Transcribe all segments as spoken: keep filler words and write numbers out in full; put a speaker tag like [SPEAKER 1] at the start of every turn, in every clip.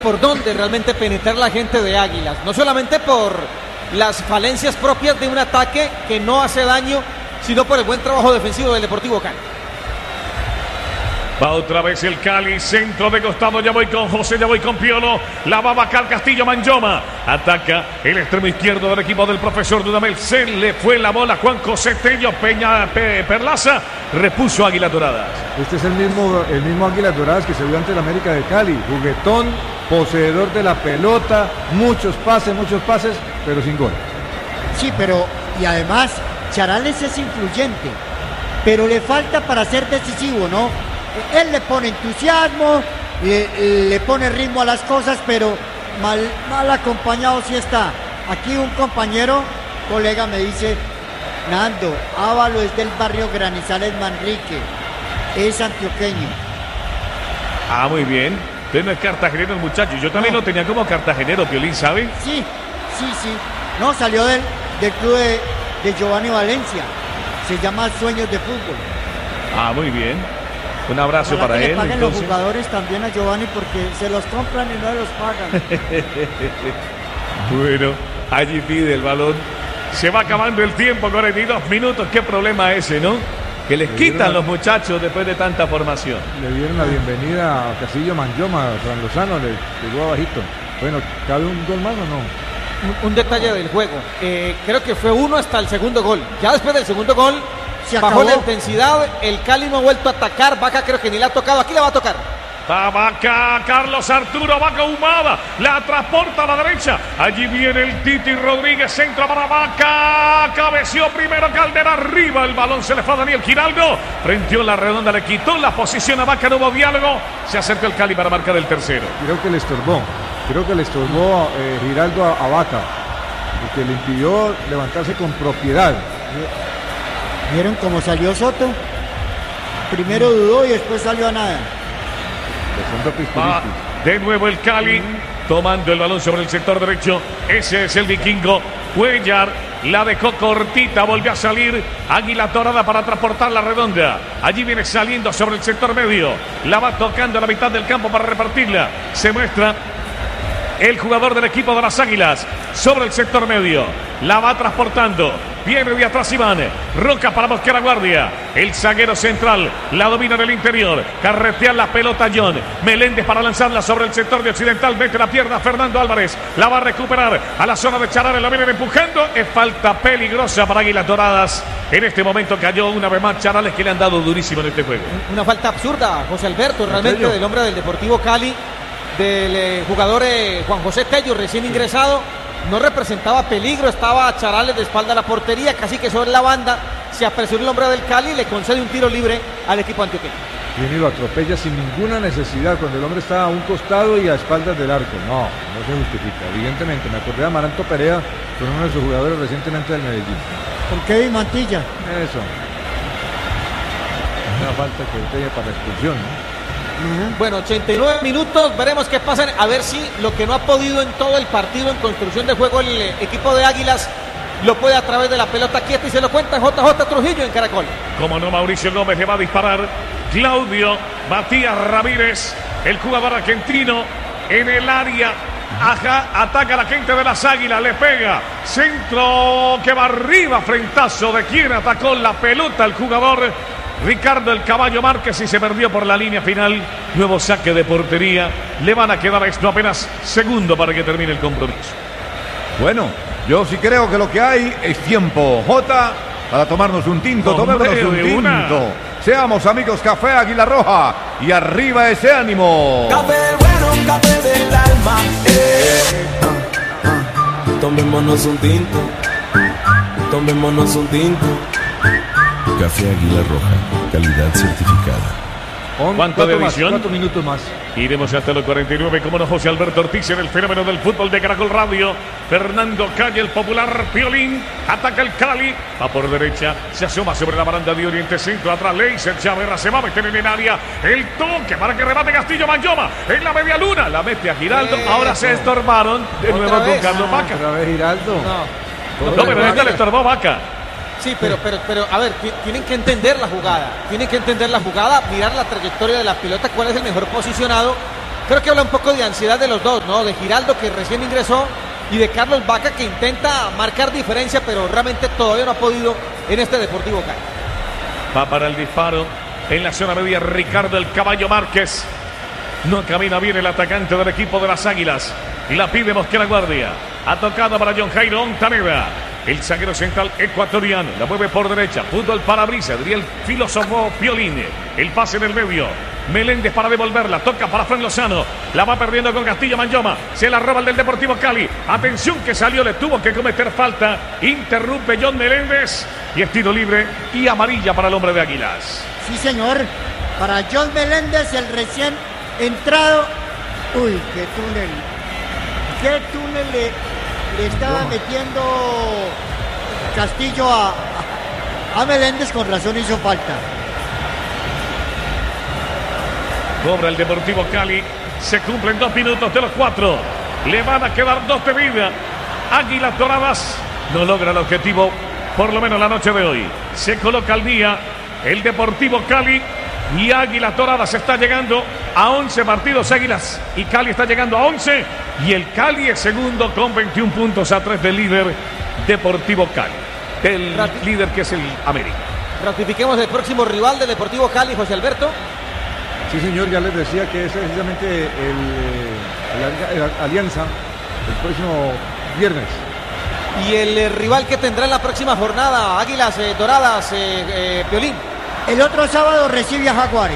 [SPEAKER 1] por dónde realmente penetrar la gente de Águilas, no solamente por las falencias propias de un ataque que no hace daño, sino por el buen trabajo defensivo del Deportivo Cali.
[SPEAKER 2] Va otra vez el Cali, centro de costado, ya voy con José, ya voy con Piolo, la va a vacar Castillo Manyoma, ataca el extremo izquierdo del equipo del profesor Dudamel, se le fue la bola Juan José Tello, Peña Pe, Perlaza, repuso Águilas Doradas.
[SPEAKER 3] Este es el mismo, el mismo Águilas Doradas que se vio ante el América de Cali, juguetón, poseedor de la pelota, muchos pases, muchos pases, pero sin gol.
[SPEAKER 4] Sí, pero, y además, Charales es influyente, pero le falta para ser decisivo, ¿no? Él le pone entusiasmo, le, le pone ritmo a las cosas, pero mal, mal acompañado sí está. Aquí un compañero, colega, me dice: Nando, Ávalo es del barrio Granizales Manrique, es antioqueño.
[SPEAKER 2] Ah, muy bien. Usted no es cartagenero el muchacho. Yo también no. Lo tenía como cartagenero, Piolín, ¿sabe?
[SPEAKER 4] Sí, sí, sí. No, salió del, del club de, de Giovanni Valencia. Se llama Sueños de Fútbol.
[SPEAKER 2] Ah, muy bien. Un abrazo
[SPEAKER 4] Ojalá
[SPEAKER 2] para
[SPEAKER 4] que
[SPEAKER 2] él.
[SPEAKER 4] Le paguen
[SPEAKER 2] entonces.
[SPEAKER 4] Los jugadores también a Giovanni porque se los compran y no los pagan.
[SPEAKER 2] Bueno, allí pide el balón. Se va acabando el tiempo, cuarenta y dos minutos. Qué problema ese, ¿no? Que les quitan los muchachos después de tanta formación.
[SPEAKER 3] Le dieron la bienvenida a Castillo Manyoma, a Juan Lozano, le llegó abajito. Bueno, ¿cabe un gol más o no?
[SPEAKER 1] Un, un detalle del juego. Eh, creo que fue uno hasta el segundo gol. Ya después del segundo gol,
[SPEAKER 4] Se
[SPEAKER 1] bajó
[SPEAKER 4] acabó.
[SPEAKER 1] la intensidad. El Cali no ha vuelto a atacar. Vaca creo que ni la ha tocado. Aquí la va a tocar.
[SPEAKER 2] Va Vaca, Carlos Arturo, Vaca Humada, la transporta a la derecha. Allí viene el Titi Rodríguez, centro para Vaca. Cabeció primero Caldera, arriba. El balón se le fue a Daniel Giraldo. Frenteó la redonda, le quitó la posición a Vaca, no hubo diálogo. Se acerca el Cali para marcar el tercero.
[SPEAKER 3] Creo que le estorbó. Creo que le estorbó eh, Giraldo a, a Vaca, y que le impidió levantarse con propiedad.
[SPEAKER 4] ¿Vieron cómo salió Soto? Primero dudó y después salió a nada.
[SPEAKER 2] Va de nuevo el Cali, tomando el balón sobre el sector derecho. Ese es el vikingo. Cuellar la dejó cortita, volvió a salir. Águila Dorada para transportar la redonda. Allí viene saliendo sobre el sector medio. La va tocando a la mitad del campo para repartirla. Se muestra el jugador del equipo de las Águilas sobre el sector medio. La va transportando. Viene de atrás Iván. Roca para buscar a guardia. El zaguero central la domina en el interior. Carretea la pelota John. Meléndez para lanzarla sobre el sector de occidental. Mete la pierna Fernando Álvarez. La va a recuperar a la zona de Charales. La vienen empujando. Es falta peligrosa para Águilas Doradas. En este momento cayó una vez más Charales, que le han dado durísimo en este juego.
[SPEAKER 1] Una falta absurda, José Alberto, realmente del hombre del Deportivo Cali, del eh, jugador eh, Juan José Tello, recién ingresado. No representaba peligro, estaba Charales de espalda a la portería, casi que sobre la banda. Se apresuró el hombre del Cali y le concede un tiro libre al equipo antioqueño.
[SPEAKER 3] Viene y lo atropella sin ninguna necesidad, cuando el hombre está a un costado y a espaldas del arco. No, no se justifica, evidentemente. Me acordé de Amaranto Perea, con uno de sus jugadores recientemente del Medellín.
[SPEAKER 4] ¿Con Kevin Mantilla?
[SPEAKER 3] Eso. Una falta que usted para expulsión, ¿no?
[SPEAKER 1] Bueno, ochenta y nueve minutos, veremos qué pasa, a ver si lo que no ha podido en todo el partido en construcción de juego el equipo de Águilas lo puede a través de la pelota quieta, y se lo cuenta J J Trujillo en Caracol.
[SPEAKER 2] Como no, Mauricio Gómez le va a disparar. Claudio Matías Ramírez, el jugador argentino, en el área. Ajá, ataca a la gente de las Águilas, le pega. Centro que va arriba, frentazo de quien atacó la pelota el jugador Ricardo el Caballo Márquez, y se perdió por la línea final. Nuevo saque de portería. Le van a quedar esto apenas segundo para que termine el compromiso.
[SPEAKER 5] Bueno, yo sí creo que lo que hay es tiempo, Jota, para tomarnos un tinto.
[SPEAKER 2] Hombre,
[SPEAKER 5] tomémonos un
[SPEAKER 2] de
[SPEAKER 5] tinto.
[SPEAKER 2] una.
[SPEAKER 5] Seamos amigos, Café Águila Roja. Y arriba ese ánimo.
[SPEAKER 6] Café bueno, café del alma. Eh. Ah, ah. Tomémonos un tinto. Tomémonos un tinto.
[SPEAKER 7] Café Águila Roja, calidad certificada.
[SPEAKER 2] ¿Cuánto de edición?
[SPEAKER 3] Cuatro minutos más.
[SPEAKER 2] Iremos hasta los cuarenta y nueve, como no, José Alberto Ortiz en el fenómeno del fútbol de Caracol Radio. Fernando Calle, el popular Piolín, ataca el Cali, va por derecha, se asoma sobre la baranda de Oriente Centro, atrás Leiser Chaverra, se va a meter en el área, el toque para que remate Castillo Manyoma, en la media luna, la mete a Giraldo,
[SPEAKER 1] Eso.
[SPEAKER 2] ahora se estorbaron, de
[SPEAKER 1] Otra
[SPEAKER 2] nuevo con
[SPEAKER 1] vez.
[SPEAKER 2] Carlos
[SPEAKER 3] Ah,
[SPEAKER 2] Vaca.
[SPEAKER 3] otra vez Giraldo.
[SPEAKER 1] No,
[SPEAKER 2] No, pero este le estorbó Vaca.
[SPEAKER 1] sí, pero, pero, pero, a ver, ti- tienen que entender la jugada, tienen que entender la jugada, mirar la trayectoria de la pelota, cuál es el mejor posicionado. creo que habla un poco de ansiedad de los dos, ¿no? De Giraldo, que recién ingresó, y de Carlos Vaca, que intenta marcar diferencia, pero realmente todavía no ha podido en este Deportivo Cali.
[SPEAKER 2] Va para el disparo en la zona media Ricardo el Caballo Márquez. No camina bien el atacante del equipo de las Águilas. La pide Mosquera Guardia. Ha tocado para John Jairo Ontaneda. El zaguero central ecuatoriano. La mueve por derecha. Punto el parabrisas. Diría el filósofo Piolín. El pase en el medio. Meléndez para devolverla. Toca para Fran Lozano. La va perdiendo con Castillo Manyoma. Se la roba el del Deportivo Cali. Atención que salió. Le tuvo que cometer falta. Interrumpe John Meléndez. Y es tiro libre y amarilla para el hombre de Águilas.
[SPEAKER 4] Sí, señor. Para John Meléndez, el recién entrado. Uy, qué túnel. Qué túnel le, le estaba metiendo Castillo a, a, a Meléndez. Con razón hizo falta.
[SPEAKER 2] Cobra el Deportivo Cali. Se cumplen dos minutos de los cuatro. Le van a quedar dos de vida. Águilas Doradas no logra el objetivo, por lo menos la noche de hoy. Se coloca al día el Deportivo Cali. Y Águilas Doradas está llegando a once partidos. Águilas y Cali está llegando a once. Y el Cali es segundo con veintiún puntos a tres del líder Deportivo Cali. Del Rati- líder que es el América.
[SPEAKER 1] Ratifiquemos el próximo rival del Deportivo Cali, José Alberto.
[SPEAKER 3] Sí, señor, ya les decía que es precisamente el, el, el Alianza el próximo viernes.
[SPEAKER 1] Y el eh, rival que tendrá en la próxima jornada, Águilas eh, Doradas, eh, eh, Piolín.
[SPEAKER 4] El otro sábado recibe a Jaguares.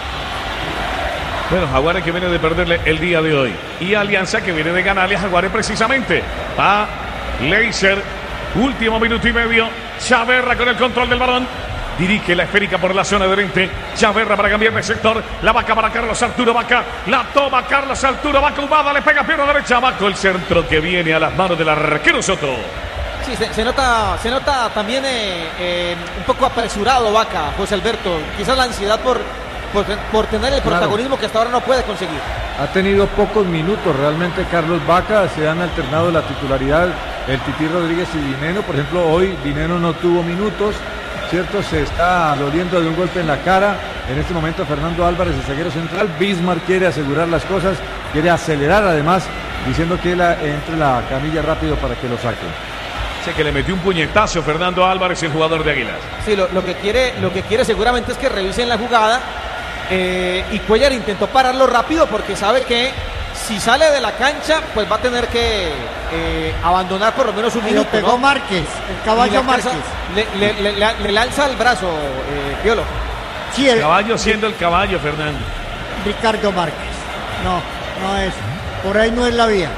[SPEAKER 2] Bueno, Jaguares que viene de perderle el día de hoy. Y Alianza que viene de ganarle a Jaguares precisamente. A Leiser, último minuto y medio. Chaverra con el control del balón. Dirige la esférica por la zona de veinte. Chaverra para cambiar de sector. La vaca para Carlos Arturo Vaca. La toma Carlos Arturo Vaca. Humada le pega pierna derecha. Vaca el centro que viene a las manos del arquero Soto.
[SPEAKER 1] Sí, se, se nota, se nota también eh, eh, un poco apresurado Vaca, José Alberto. Quizás la ansiedad por, por, por tener el protagonismo claro. que hasta ahora no puede conseguir.
[SPEAKER 3] Ha tenido pocos minutos realmente Carlos Vaca. Se han alternado la titularidad el Tití Rodríguez y Dineno. Por ejemplo, hoy Dineno no tuvo minutos. Cierto, se está doliendo de un golpe en la cara. En este momento Fernando Álvarez, el zaguero central. Bismarck quiere asegurar las cosas, quiere acelerar además, diciendo que él entre la camilla rápido para que lo saque.
[SPEAKER 2] Sé que le metió un puñetazo Fernando Álvarez, el jugador de Águilas.
[SPEAKER 1] Sí, lo, lo que quiere, lo que quiere seguramente es que revisen la jugada. Eh, y Cuellar intentó pararlo rápido porque sabe que si sale de la cancha, pues va a tener que eh, abandonar por lo menos un minuto.
[SPEAKER 4] Lo pegó, ¿no? Márquez, el caballo Márquez.
[SPEAKER 1] Le, le, le, le, le lanza el brazo, eh, Piolo.
[SPEAKER 2] Sí, el caballo siendo el caballo, Fernando.
[SPEAKER 4] Ricardo Márquez. No, no es. Por ahí no es la vía.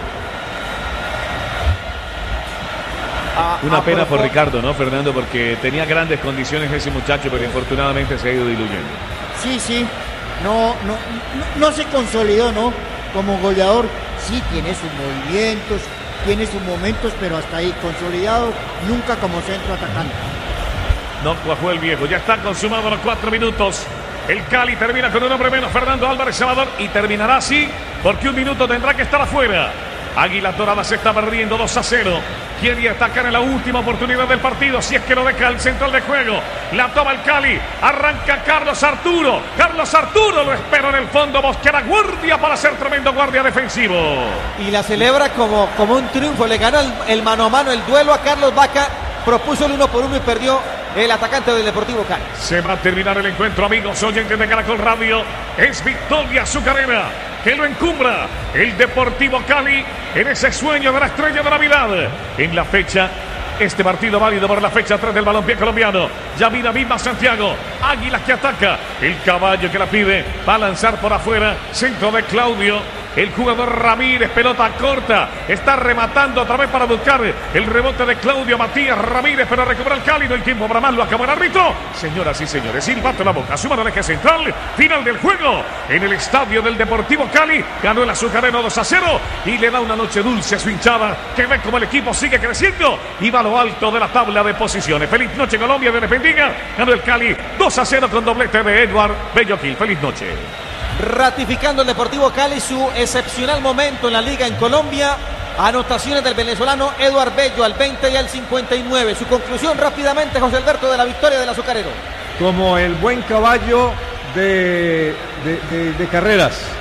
[SPEAKER 2] Ah, Una ah, pena por, por Ricardo, ¿no, Fernando? Porque tenía grandes condiciones ese muchacho, pero infortunadamente se ha ido diluyendo.
[SPEAKER 4] Sí, sí. No, no, no, no se consolidó, ¿no? Como goleador. Sí, tiene sus movimientos, tiene sus momentos, pero hasta ahí consolidado, nunca como centro atacante.
[SPEAKER 2] No cuajó el viejo. Ya está consumado los cuatro minutos. El Cali termina con un hombre menos, Fernando Álvarez Salvador, y terminará así porque un minuto tendrá que estar afuera. Águilas Doradas se está perdiendo dos a cero. Quiere atacar en la última oportunidad del partido, si es que lo deja el central de juego. La toma el Cali, arranca Carlos Arturo. Carlos Arturo lo espera en el fondo. Mosquera Guardia para ser tremendo guardia defensivo.
[SPEAKER 1] Y la celebra como, como un triunfo. Le ganó el, el mano a mano, el duelo a Carlos Vaca. Propuso el uno por uno y perdió el atacante del Deportivo Cali.
[SPEAKER 2] Se va a terminar el encuentro, amigos oyentes de Caracol Radio. Es victoria azucarera que lo encumbra el Deportivo Cali en ese sueño de la estrella de Navidad. En la fecha, este partido válido por la fecha tres del balompié colombiano. Yamina Bimba Santiago. Águilas que ataca. El caballo que la pide. Va a lanzar por afuera. Centro de Claudio. El jugador Ramírez, pelota corta, está rematando otra vez para buscar el rebote de Claudio Matías Ramírez, pero recupera el Cali, no hay tiempo para más, lo acabó el árbitro. Señoras y señores, silbato en la boca, suma al eje central, final del juego en el estadio del Deportivo Cali. Ganó el azucareno dos a cero y le da una noche dulce a su hinchada, que ve como el equipo sigue creciendo y va a lo alto de la tabla de posiciones. Feliz noche, Colombia, de bendiga. Ganó el Cali dos a cero con doblete de Edward Belloquil. Feliz noche.
[SPEAKER 1] Ratificando el Deportivo Cali su excepcional momento en la liga en Colombia. Anotaciones del venezolano Eduard Bello al veinte y al cincuenta y nueve. Su conclusión rápidamente, José Alberto, de la victoria del azucarero.
[SPEAKER 3] Como el buen caballo de, de, de, de carreras.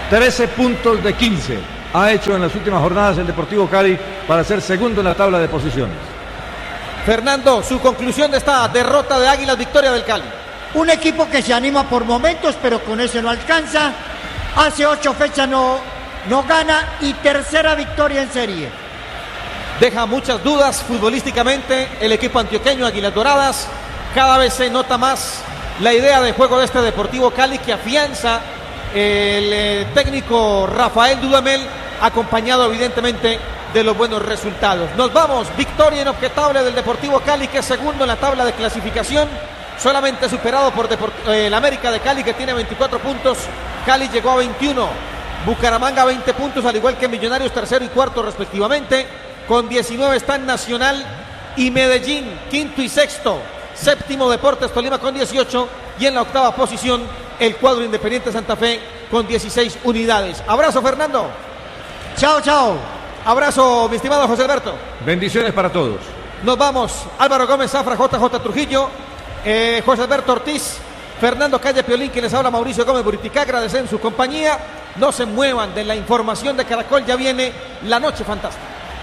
[SPEAKER 3] trece puntos de quince ha hecho en las últimas jornadas el Deportivo Cali para ser segundo en la tabla de posiciones.
[SPEAKER 1] Fernando, su conclusión de esta derrota de Águilas, victoria del Cali.
[SPEAKER 4] Un equipo que se anima por momentos, pero con ese no alcanza. Hace ocho fechas no, no gana y tercera victoria en serie.
[SPEAKER 1] Deja muchas dudas futbolísticamente el equipo antioqueño, Águilas Doradas. Cada vez se nota más la idea de juego de este Deportivo Cali que afianza el eh, técnico Rafael Dudamel, acompañado evidentemente de los buenos resultados. Nos vamos, victoria inobjetable del Deportivo Cali, que es segundo en la tabla de clasificación, solamente superado por Deport eh, el América de Cali, que tiene veinticuatro puntos. Cali llegó a veintiuno, Bucaramanga veinte puntos, al igual que Millonarios tercero y cuarto respectivamente. Con diecinueve están Nacional y Medellín, quinto y sexto. Séptimo Deportes Tolima con dieciocho, y en la octava posición el cuadro Independiente Santa Fe con dieciséis unidades. Abrazo, Fernando.
[SPEAKER 4] Chao, chao.
[SPEAKER 1] Abrazo, mi estimado José Alberto.
[SPEAKER 3] Bendiciones para todos.
[SPEAKER 1] Nos vamos. Álvaro Gómez Zafra, J J Trujillo, eh, José Alberto Ortiz, Fernando Calle Piolín, quien les habla, Mauricio Gómez Buritica. Agradecen su compañía. No se muevan de la información de Caracol. Ya viene la noche fantástica.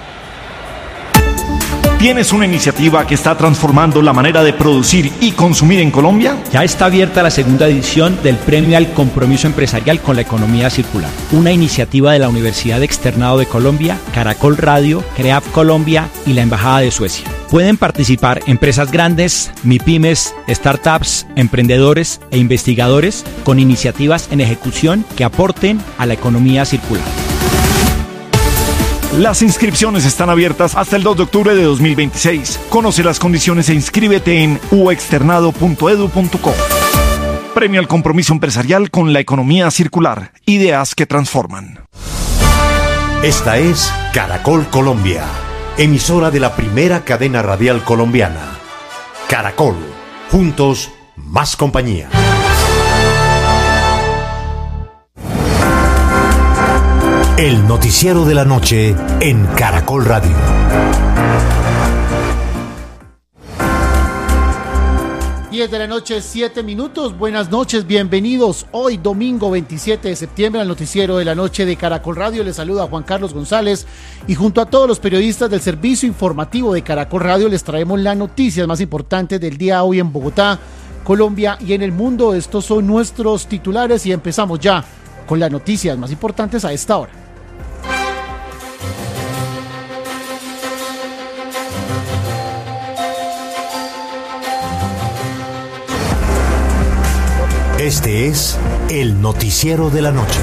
[SPEAKER 8] ¿Tienes una iniciativa que está transformando la manera de producir y consumir en Colombia?
[SPEAKER 9] Ya está abierta la segunda edición del Premio al Compromiso Empresarial con la Economía Circular, una iniciativa de la Universidad Externado de Colombia, Caracol Radio, CREAF Colombia y la Embajada de Suecia. Pueden participar empresas grandes, MIPYMES, startups, emprendedores e investigadores con iniciativas en ejecución que aporten a la economía circular.
[SPEAKER 8] Las inscripciones están abiertas hasta el dos de octubre de dos mil veintiséis. Conoce las condiciones e inscríbete en u externado punto edu punto co. Premio al Compromiso Empresarial con la Economía Circular. Ideas que transforman.
[SPEAKER 10] Esta es Caracol Colombia, emisora de la primera cadena radial colombiana. Caracol, juntos, más compañía. El noticiero de la noche en Caracol Radio.
[SPEAKER 11] diez de la noche, siete minutos. Buenas noches, bienvenidos. Hoy, domingo veintisiete de septiembre, al noticiero de la noche de Caracol Radio. Les saluda Juan Carlos González y junto a todos los periodistas del servicio informativo de Caracol Radio les traemos las noticias más importantes del día hoy en Bogotá, Colombia y en el mundo. Estos son nuestros titulares y empezamos ya con las noticias más importantes a esta hora.
[SPEAKER 10] Este es el noticiero de la noche.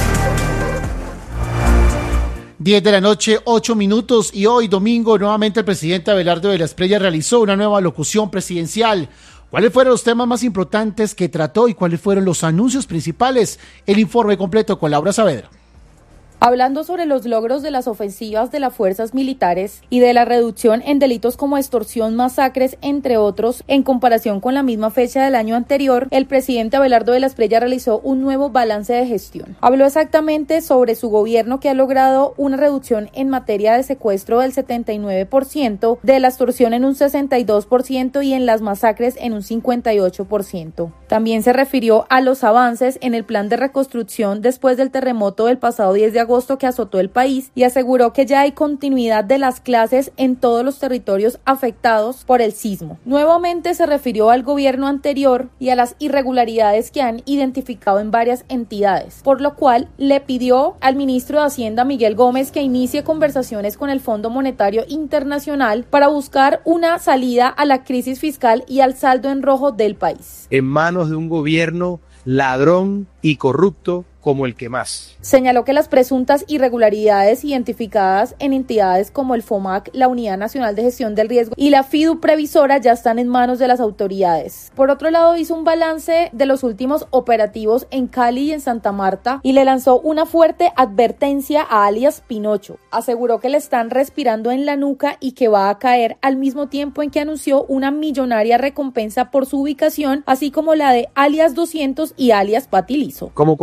[SPEAKER 11] diez de la noche, ocho minutos, y hoy domingo nuevamente el presidente Abelardo de la Espriella realizó una nueva locución presidencial. ¿Cuáles fueron los temas más importantes que trató y cuáles fueron los anuncios principales? El informe completo con Laura Saavedra.
[SPEAKER 12] Hablando sobre los logros de las ofensivas de las fuerzas militares y de la reducción en delitos como extorsión, masacres, entre otros, en comparación con la misma fecha del año anterior, el presidente Abelardo de la Espriella realizó un nuevo balance de gestión. Habló exactamente sobre su gobierno, que ha logrado una reducción en materia de secuestro del setenta y nueve por ciento, de la extorsión en un sesenta y dos por ciento y en las masacres en un cincuenta y ocho por ciento. También se refirió a los avances en el plan de reconstrucción después del terremoto del pasado diez de agosto que azotó el país, y aseguró que ya hay continuidad de las clases en todos los territorios afectados por el sismo. Nuevamente se refirió al gobierno anterior y a las irregularidades que han identificado en varias entidades, por lo cual le pidió al ministro de Hacienda, Miguel Gómez, que inicie conversaciones con el Fondo Monetario Internacional para buscar una salida a la crisis fiscal y al saldo en rojo del país.
[SPEAKER 13] En manos de un gobierno ladrón y corrupto como el que más.
[SPEAKER 12] Señaló que las presuntas irregularidades identificadas en entidades como el FOMAC, la Unidad Nacional de Gestión del Riesgo y la FIDU Previsora ya están en manos de las autoridades. Por otro lado, hizo un balance de los últimos operativos en Cali y en Santa Marta y le lanzó una fuerte advertencia a alias Pinocho. Aseguró que le están respirando en la nuca y que va a caer, al mismo tiempo en que anunció una millonaria recompensa por su ubicación, así como la de alias doscientos y alias Patilizo.
[SPEAKER 13] Como comandante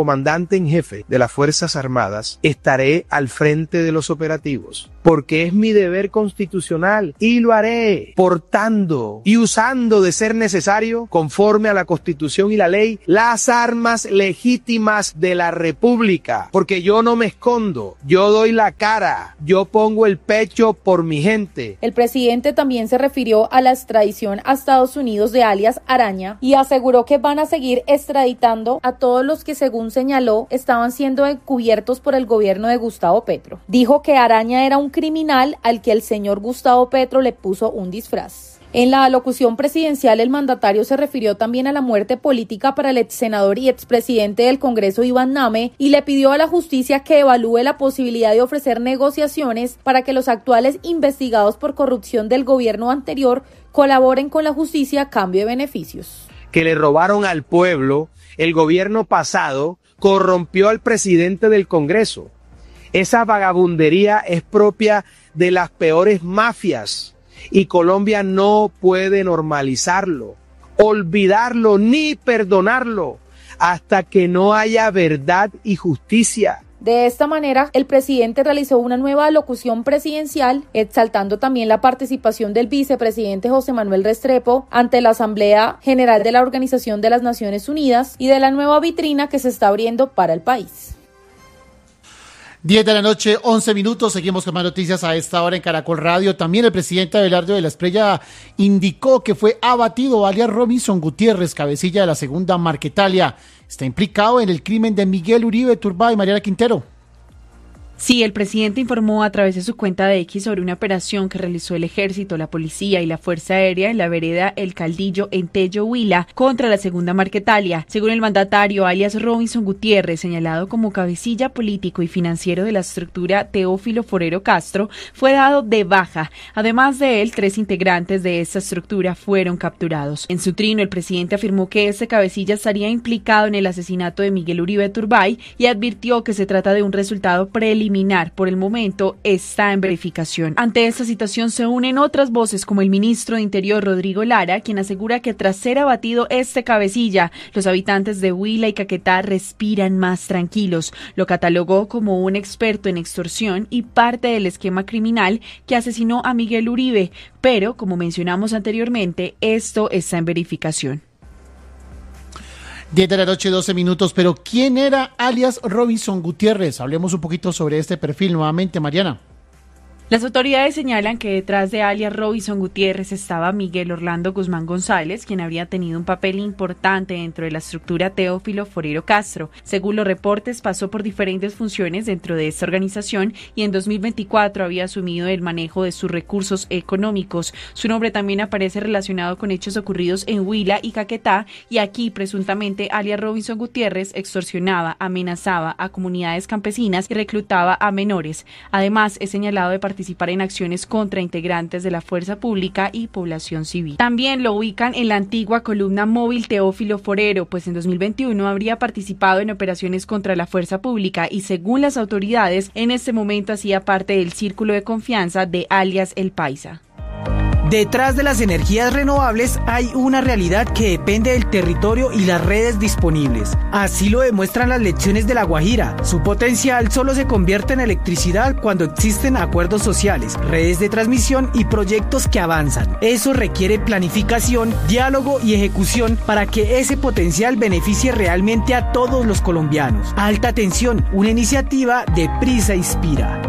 [SPEAKER 13] comandante en jefe de las Fuerzas Armadas, estaré al frente de los operativos, porque es mi deber constitucional y lo haré portando y usando de ser necesario, conforme a la Constitución y la ley, las armas legítimas de la República, porque yo no me escondo, yo doy la cara, yo pongo el pecho por mi gente.
[SPEAKER 12] El presidente también se refirió a la extradición a Estados Unidos de alias Araña y aseguró que van a seguir extraditando a todos los que, según señaló, estaban siendo encubiertos por el gobierno de Gustavo Petro. Dijo que Araña era un criminal al que el señor Gustavo Petro le puso un disfraz. En la alocución presidencial, el mandatario se refirió también a la muerte política para el ex senador y expresidente del Congreso Iván Name y le pidió a la justicia que evalúe la posibilidad de ofrecer negociaciones para que los actuales investigados por corrupción del gobierno anterior colaboren con la justicia a cambio de beneficios.
[SPEAKER 13] Que le robaron al pueblo, el gobierno pasado corrompió al presidente del Congreso. Esa vagabundería es propia de las peores mafias. Y Colombia no puede normalizarlo, olvidarlo ni perdonarlo hasta que no haya verdad y justicia.
[SPEAKER 12] De esta manera, el presidente realizó una nueva alocución presidencial, exaltando también la participación del vicepresidente José Manuel Restrepo ante la Asamblea General de la Organización de las Naciones Unidas y de la nueva vitrina que se está abriendo para el país.
[SPEAKER 11] diez de la noche, once minutos, seguimos con más noticias a esta hora en Caracol Radio. También el presidente Abelardo de la Espriella indicó que fue abatido alias Robinson Gutiérrez, cabecilla de la segunda Marquetalia. Está implicado en el crimen de Miguel Uribe Turbay y Mariana Quintero.
[SPEAKER 14] Sí, el presidente informó a través de su cuenta de X sobre una operación que realizó el Ejército, la Policía y la Fuerza Aérea en la vereda El Caldillo en Tello, Huila, contra la segunda Marquetalia. Según el mandatario, alias Robinson Gutiérrez, señalado como cabecilla político y financiero de la estructura Teófilo Forero Castro, fue dado de baja. Además de él, tres integrantes de esta estructura fueron capturados. En su trino, el presidente afirmó que este cabecilla estaría implicado en el asesinato de Miguel Uribe Turbay y advirtió que se trata de un resultado preliminar. Por el momento está en verificación. Ante esta situación se unen otras voces como el ministro de Interior Rodrigo Lara, quien asegura que tras ser abatido este cabecilla, los habitantes de Huila y Caquetá respiran más tranquilos. Lo catalogó como un experto en extorsión y parte del esquema criminal que asesinó a Miguel Uribe, pero como mencionamos anteriormente, esto está en verificación.
[SPEAKER 11] diez de la noche, doce minutos, pero ¿quién era alias Robinson Gutiérrez? Hablemos un poquito sobre este perfil nuevamente, Mariana.
[SPEAKER 14] Las autoridades señalan que detrás de alias Robinson Gutiérrez estaba Miguel Orlando Guzmán González, quien habría tenido un papel importante dentro de la estructura Teófilo Forero Castro. Según los reportes, pasó por diferentes funciones dentro de esta organización y en dos mil veinticuatro había asumido el manejo de sus recursos económicos. Su nombre también aparece relacionado con hechos ocurridos en Huila y Caquetá, y aquí presuntamente alias Robinson Gutiérrez extorsionaba, amenazaba a comunidades campesinas y reclutaba a menores. Además, es señalado de participar participar en acciones contra integrantes de la fuerza pública y población civil. También lo ubican en la antigua columna móvil Teófilo Forero, pues en dos mil veintiuno habría participado en operaciones contra la fuerza pública y según las autoridades, en este momento hacía parte del círculo de confianza de alias El Paisa.
[SPEAKER 15] Detrás de las energías renovables hay una realidad que depende del territorio y las redes disponibles. Así lo demuestran las lecciones de La Guajira. Su potencial solo se convierte en electricidad cuando existen acuerdos sociales, redes de transmisión y proyectos que avanzan. Eso requiere planificación, diálogo y ejecución para que ese potencial beneficie realmente a todos los colombianos. Alta Tensión, una iniciativa de Prisa Inspira.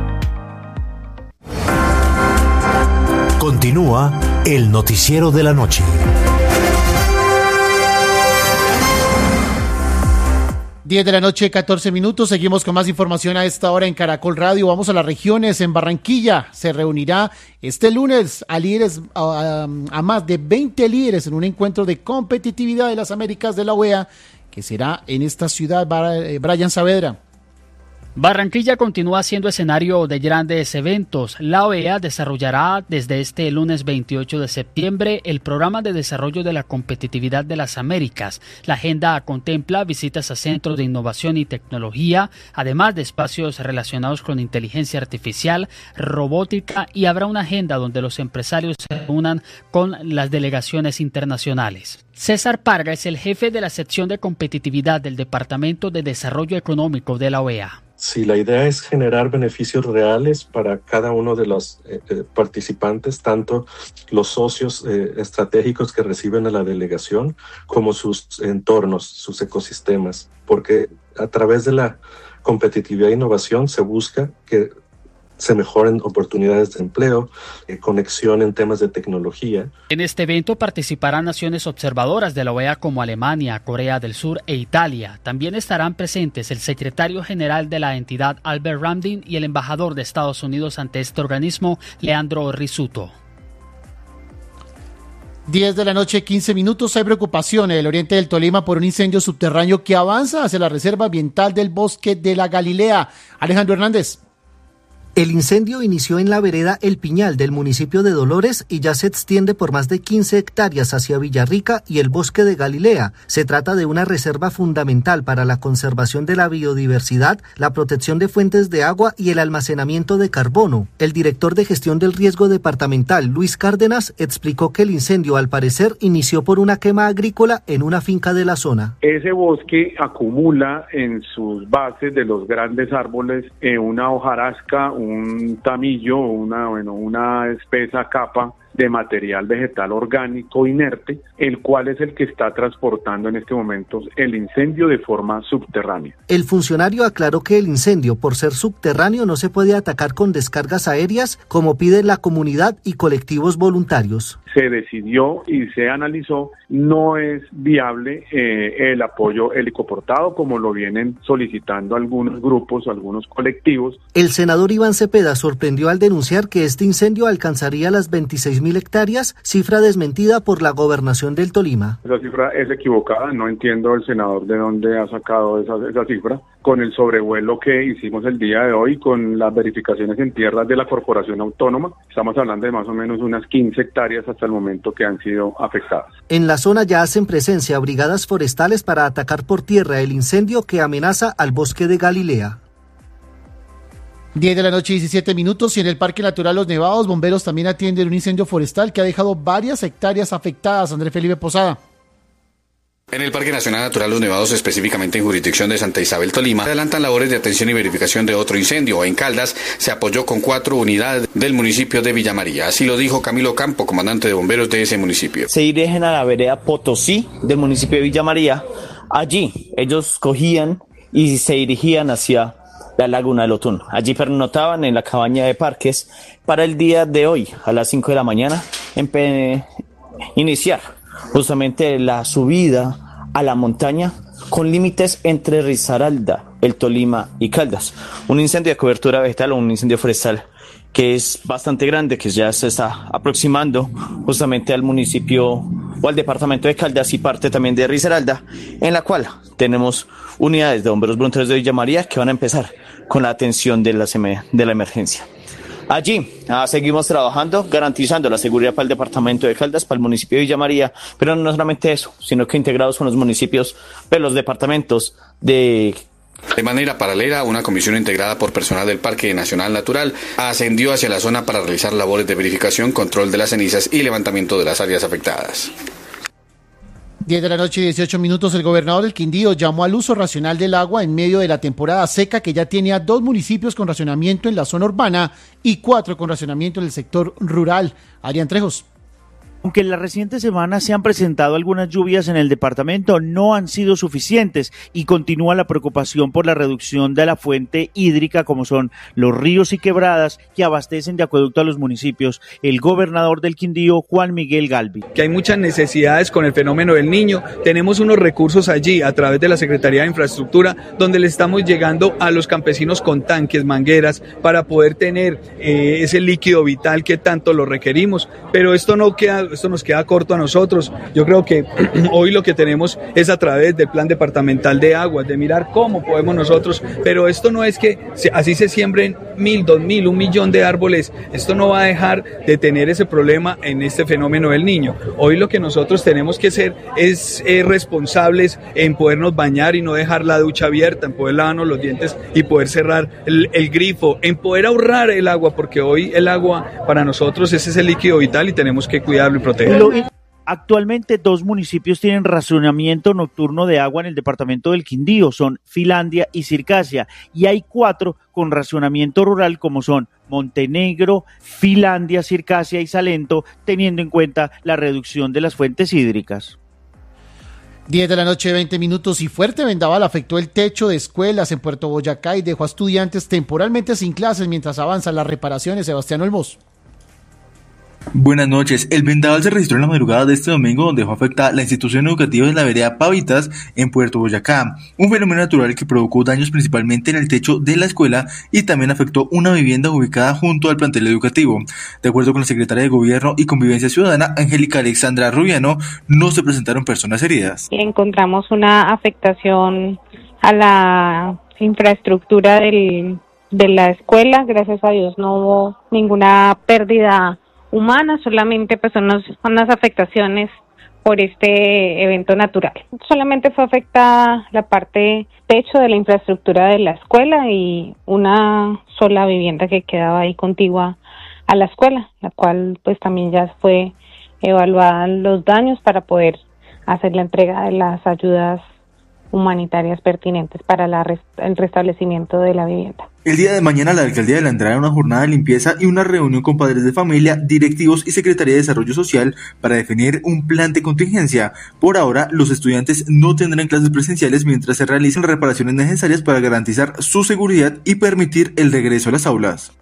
[SPEAKER 10] Continúa el noticiero de la noche.
[SPEAKER 11] diez de la noche, catorce minutos. Seguimos con más información a esta hora en Caracol Radio. Vamos a las regiones. En Barranquilla se reunirá este lunes a líderes, a, a más de veinte líderes en un encuentro de competitividad de las Américas de la O E A, que será en esta ciudad. Brian Saavedra.
[SPEAKER 16] Barranquilla continúa siendo escenario de grandes eventos. La O E A desarrollará desde este lunes veintiocho de septiembre el Programa de Desarrollo de la Competitividad de las Américas. La agenda contempla visitas a centros de innovación y tecnología, además de espacios relacionados con inteligencia artificial, robótica, y habrá una agenda donde los empresarios se unan con las delegaciones internacionales. César Parga es el jefe de la sección de competitividad del Departamento de Desarrollo Económico de la O E A.
[SPEAKER 17] Sí, la idea es generar beneficios reales para cada uno de los eh, participantes, tanto los socios eh, estratégicos que reciben a la delegación como sus entornos, sus ecosistemas, porque a través de la competitividad e innovación se busca que se mejoren oportunidades de empleo, eh, conexión en temas de tecnología.
[SPEAKER 16] En este evento participarán naciones observadoras de la O E A como Alemania, Corea del Sur e Italia. También estarán presentes el secretario general de la entidad, Albert Ramdin, y el embajador de Estados Unidos ante este organismo, Leandro Risuto.
[SPEAKER 11] diez de la noche, quince minutos. Hay preocupación en el oriente del Tolima por un incendio subterráneo que avanza hacia la reserva ambiental del Bosque de la Galilea. Alejandro Hernández.
[SPEAKER 18] El incendio inició en la vereda El Piñal del municipio de Dolores y ya se extiende por más de quince hectáreas hacia Villarrica y el Bosque de Galilea. Se trata de una reserva fundamental para la conservación de la biodiversidad, la protección de fuentes de agua y el almacenamiento de carbono. El director de gestión del riesgo departamental, Luis Cárdenas, explicó que el incendio al parecer inició por una quema agrícola en una finca de la zona.
[SPEAKER 19] Ese bosque acumula en sus bases de los grandes árboles eh, una hojarasca, un tamillo, una, bueno, una espesa capa de material vegetal orgánico inerte, el cual es el que está transportando en este momento el incendio de forma subterránea.
[SPEAKER 18] El funcionario aclaró que el incendio, por ser subterráneo, no se puede atacar con descargas aéreas, como pide la comunidad y colectivos voluntarios.
[SPEAKER 19] Se decidió y se analizó, no es viable eh, el apoyo helicoportado como lo vienen solicitando algunos grupos, algunos colectivos.
[SPEAKER 18] El senador Iván Cepeda sorprendió al denunciar que este incendio alcanzaría las veintiséis mil hectáreas, cifra desmentida por la gobernación del Tolima.
[SPEAKER 19] Esa cifra es equivocada, no entiendo el senador de dónde ha sacado esa, esa cifra. Con el sobrevuelo que hicimos el día de hoy, con las verificaciones en tierras de la Corporación Autónoma, estamos hablando de más o menos unas quince hectáreas hasta el momento que han sido afectadas.
[SPEAKER 18] En la zona ya hacen presencia brigadas forestales para atacar por tierra el incendio que amenaza al Bosque de Galilea.
[SPEAKER 11] diez de la noche, diecisiete minutos, y en el Parque Natural Los Nevados, bomberos también atienden un incendio forestal que ha dejado varias hectáreas afectadas. Andrés Felipe Posada.
[SPEAKER 20] En el Parque Nacional Natural Los Nevados, específicamente en jurisdicción de Santa Isabel, Tolima, adelantan labores de atención y verificación de otro incendio. En Caldas se apoyó con cuatro unidades del municipio de Villa María. Así lo dijo Camilo Campo, comandante de bomberos de ese municipio.
[SPEAKER 21] Se dirigen a la vereda Potosí del municipio de Villa María. Allí ellos cogían y se dirigían hacia la Laguna del Otún. Allí pernotaban en la cabaña de Parques para el día de hoy, a las cinco de la mañana, empe- iniciar justamente la subida a la montaña con límites entre Risaralda, El Tolima y Caldas. Un incendio de cobertura vegetal o un incendio forestal que es bastante grande, que ya se está aproximando justamente al municipio o al departamento de Caldas y parte también de Risaralda, en la cual tenemos unidades de bomberos voluntarios de Villa María que van a empezar con la atención de la, de la emergencia. Allí ah, seguimos trabajando, garantizando la seguridad para el departamento de Caldas, para el municipio de Villa María, pero no solamente eso, sino que integrados con los municipios de los departamentos de...
[SPEAKER 20] De manera paralela, una comisión integrada por personal del Parque Nacional Natural ascendió hacia la zona para realizar labores de verificación, control de las cenizas y levantamiento de las áreas afectadas.
[SPEAKER 11] diez de la noche, dieciocho minutos. El gobernador del Quindío llamó al uso racional del agua en medio de la temporada seca, que ya tiene a dos municipios con racionamiento en la zona urbana y cuatro con racionamiento en el sector rural. Adrián Trejos.
[SPEAKER 22] Aunque en las recientes semanas se han presentado algunas lluvias en el departamento, no han sido suficientes y continúa la preocupación por la reducción de la fuente hídrica, como son los ríos y quebradas que abastecen de acueducto a los municipios. El gobernador del Quindío, Juan Miguel Galvi.
[SPEAKER 23] Que hay muchas necesidades con el fenómeno del Niño. Tenemos unos recursos allí a través de la Secretaría de Infraestructura, donde le estamos llegando a los campesinos con tanques, mangueras, para poder tener eh, ese líquido vital que tanto lo requerimos. Pero esto no queda esto nos queda corto a nosotros. Yo creo que hoy lo que tenemos es a través del Plan Departamental de Aguas, de mirar cómo podemos nosotros, pero esto no es que así se siembren mil, dos mil, un millón de árboles, esto no va a dejar de tener ese problema en este fenómeno del Niño. Hoy lo que nosotros tenemos que ser es eh, responsables en podernos bañar y no dejar la ducha abierta, en poder lavarnos los dientes y poder cerrar el, el grifo, en poder ahorrar el agua, porque hoy el agua para nosotros ese es el líquido vital y tenemos que cuidarlo y protegerlo.
[SPEAKER 22] Actualmente dos municipios tienen racionamiento nocturno de agua en el departamento del Quindío, son Filandia y Circasia, y hay cuatro con racionamiento rural como son Montenegro, Filandia, Circasia y Salento, teniendo en cuenta la reducción de las fuentes hídricas.
[SPEAKER 11] diez de la noche, veinte minutos, y fuerte vendaval afectó el techo de escuelas en Puerto Boyacá y dejó a estudiantes temporalmente sin clases mientras avanzan las reparaciones. Sebastián Olmos.
[SPEAKER 5] Buenas noches. El vendaval se registró en la madrugada de este domingo, donde dejó afectada la institución educativa de la vereda Pavitas en Puerto Boyacá, un fenómeno natural que provocó daños principalmente en el techo de la escuela y también afectó una vivienda ubicada junto al plantel educativo. De acuerdo con la secretaria de Gobierno y Convivencia Ciudadana, Angélica Alexandra Rubiano, no se presentaron personas heridas.
[SPEAKER 6] Encontramos una afectación a la infraestructura del, de la escuela. Gracias a Dios no hubo ninguna pérdida humana, solamente pues son unas, unas afectaciones por este evento natural. Solamente fue afectada la parte techo de la infraestructura de la escuela y una sola vivienda que quedaba ahí contigua a la escuela, la cual pues también ya fue evaluada los daños para poder hacer la entrega de las ayudas humanitarias pertinentes para la rest- el restablecimiento de la vivienda.
[SPEAKER 5] El día de mañana la alcaldía adelantará una jornada de limpieza y una reunión con padres de familia, directivos y Secretaría de Desarrollo Social para definir un plan de contingencia. Por ahora, los estudiantes no tendrán clases presenciales mientras se realicen reparaciones necesarias para garantizar su seguridad y permitir el regreso a las aulas.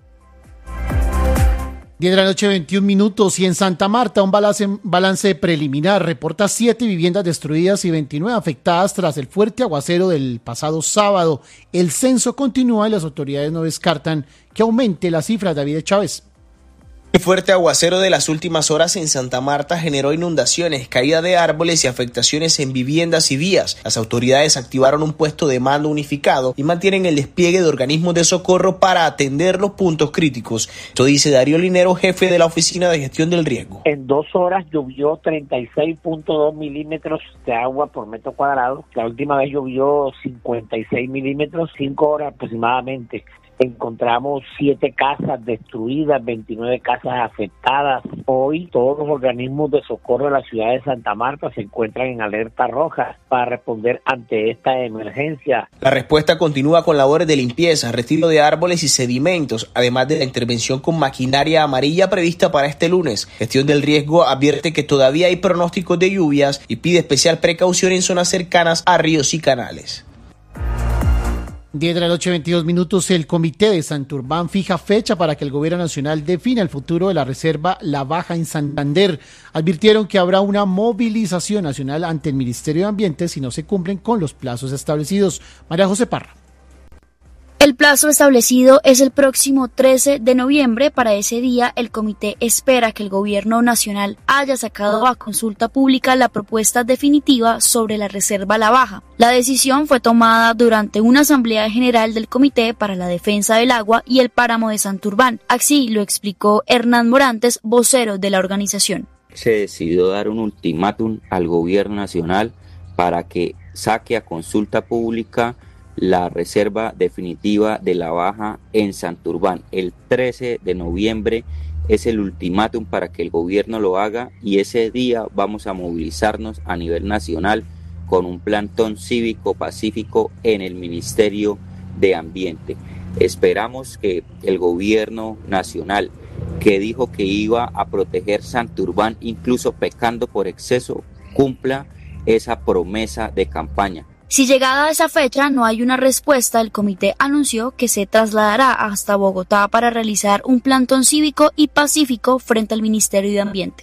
[SPEAKER 11] diez de la noche, veintiún minutos, y en Santa Marta un balance, balance preliminar reporta siete viviendas destruidas y veintinueve afectadas tras el fuerte aguacero del pasado sábado. El censo continúa y las autoridades no descartan que aumente la cifra. David Chávez.
[SPEAKER 7] El fuerte aguacero de las últimas horas en Santa Marta generó inundaciones, caída de árboles y afectaciones en viviendas y vías. Las autoridades activaron un puesto de mando unificado y mantienen el despliegue de organismos de socorro para atender los puntos críticos. Esto dice Darío Linero, jefe de la Oficina de Gestión del Riesgo.
[SPEAKER 24] En dos horas llovió treinta y seis punto dos milímetros de agua por metro cuadrado. La última vez llovió cincuenta y seis milímetros, cinco horas aproximadamente. Encontramos siete casas destruidas, veintinueve casas afectadas. Hoy todos los organismos de socorro de la ciudad de Santa Marta se encuentran en alerta roja para responder ante esta emergencia.
[SPEAKER 7] La respuesta continúa con labores de limpieza, retiro de árboles y sedimentos, además de la intervención con maquinaria amarilla prevista para este lunes. Gestión del Riesgo advierte que todavía hay pronósticos de lluvias y pide especial precaución en zonas cercanas a ríos y canales.
[SPEAKER 11] diez de la noche, veintidós minutos, el Comité de Santurbán fija fecha para que el Gobierno Nacional defina el futuro de la reserva La Baja en Santander. Advirtieron que habrá una movilización nacional ante el Ministerio de Ambiente si no se cumplen con los plazos establecidos. María José Parra.
[SPEAKER 25] El plazo establecido es el próximo trece de noviembre. Para ese día, el comité espera que el gobierno nacional haya sacado a consulta pública la propuesta definitiva sobre la reserva La Baja. La decisión fue tomada durante una asamblea general del Comité para la Defensa del Agua y el Páramo de Santurbán. Así lo explicó Hernán Morantes, vocero de la organización.
[SPEAKER 26] Se decidió dar un ultimátum al gobierno nacional para que saque a consulta pública la reserva definitiva de La Baja en Santurbán. El trece de noviembre es el ultimátum para que el gobierno lo haga y ese día vamos a movilizarnos a nivel nacional con un plantón cívico pacífico en el Ministerio de Ambiente. Esperamos que el gobierno nacional, que dijo que iba a proteger Santurbán incluso pecando por exceso, cumpla esa promesa de campaña.
[SPEAKER 25] Si llegada a esa fecha no hay una respuesta, el comité anunció que se trasladará hasta Bogotá para realizar un plantón cívico y pacífico frente al Ministerio de Ambiente.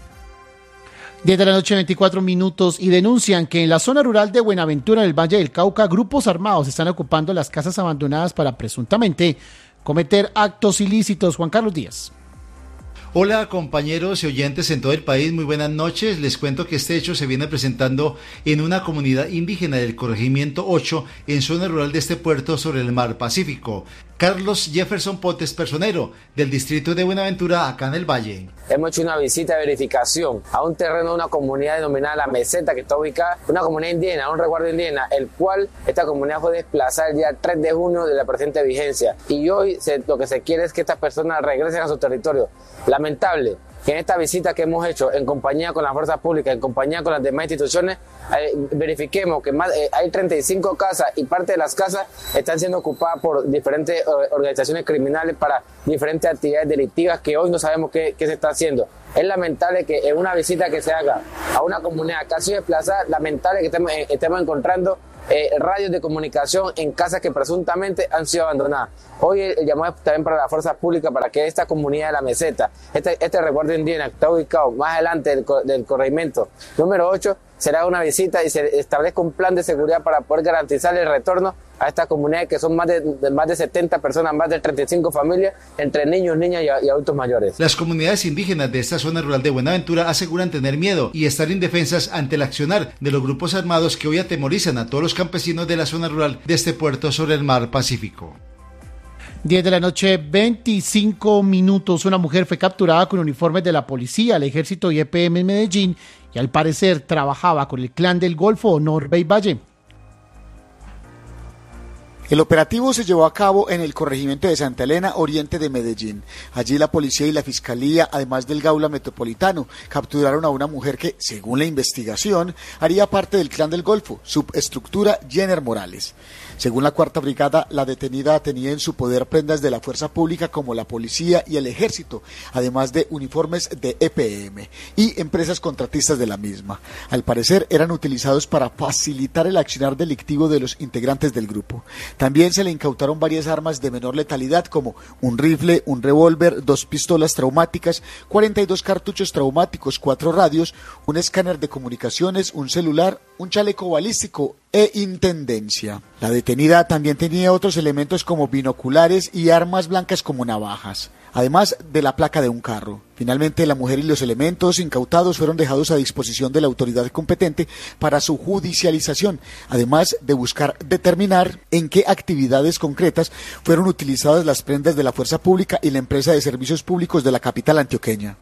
[SPEAKER 11] diez de la noche, veinticuatro minutos, y denuncian que en la zona rural de Buenaventura, en el Valle del Cauca, grupos armados están ocupando las casas abandonadas para presuntamente cometer actos ilícitos. Juan Carlos Díaz. Hola compañeros y oyentes en todo el país, muy buenas noches. Les cuento que este hecho se viene presentando en una comunidad indígena del corregimiento ocho en zona rural de este puerto sobre el mar Pacífico. Carlos Jefferson Pontes Personero, del distrito de Buenaventura, acá en el Valle.
[SPEAKER 1] Hemos hecho una visita de verificación a un terreno de una comunidad denominada La Meseta, que está ubicada en una comunidad indígena, un resguardo indígena, el cual esta comunidad fue desplazada el día tres de junio de la presente vigencia. Y hoy se, lo que se quiere es que estas personas regresen a su territorio. Lamentable que en esta visita que hemos hecho en compañía con las fuerzas públicas, en compañía con las demás instituciones, eh, verifiquemos que más, eh, hay treinta y cinco casas y parte de las casas están siendo ocupadas por diferentes eh, organizaciones criminales para diferentes actividades delictivas que hoy no sabemos qué, qué se está haciendo. Es lamentable que en una visita que se haga a una comunidad casi desplazada, lamentable que estemos, eh, estemos encontrando Eh, radios de comunicación en casas que presuntamente han sido abandonadas. Hoy el llamado también para las fuerzas públicas para que esta comunidad de La Meseta, este, este resguardo indígena que está ubicado más adelante del, del corregimiento número ocho, será una visita y se establezca un plan de seguridad para poder garantizar el retorno a estas comunidades que son más de, de más de setenta personas, más de treinta y cinco familias, entre niños, niñas y, y adultos mayores.
[SPEAKER 11] Las comunidades indígenas de esta zona rural de Buenaventura aseguran tener miedo y estar indefensas ante el accionar de los grupos armados que hoy atemorizan a todos los campesinos de la zona rural de este puerto sobre el mar Pacífico. diez de la noche, veinticinco minutos. Una mujer fue capturada con uniformes de la policía, el ejército y E P M en Medellín y al parecer trabajaba con el clan del Golfo o Norbey Valle.
[SPEAKER 2] El operativo se llevó a cabo en el corregimiento de Santa Elena, oriente de Medellín. Allí la policía y la fiscalía, además del Gaula Metropolitano, capturaron a una mujer que, según la investigación, haría parte del Clan del Golfo, subestructura Jenner Morales. Según la Cuarta Brigada, la detenida tenía en su poder prendas de la fuerza pública como la policía y el ejército, además de uniformes de E P M y empresas contratistas de la misma. Al parecer eran utilizados para facilitar el accionar delictivo de los integrantes del grupo. También se le incautaron varias armas de menor letalidad como un rifle, un revólver, dos pistolas traumáticas, cuarenta y dos cartuchos traumáticos, cuatro radios, un escáner de comunicaciones, un celular, un chaleco balístico e intendencia. La detenida también tenía otros elementos como binoculares y armas blancas como navajas, además de la placa de un carro. Finalmente, la mujer y los elementos incautados fueron dejados a disposición de la autoridad competente para su judicialización, además de buscar determinar en qué actividades concretas fueron utilizadas las prendas de la fuerza pública y la empresa de servicios públicos de la capital antioqueña.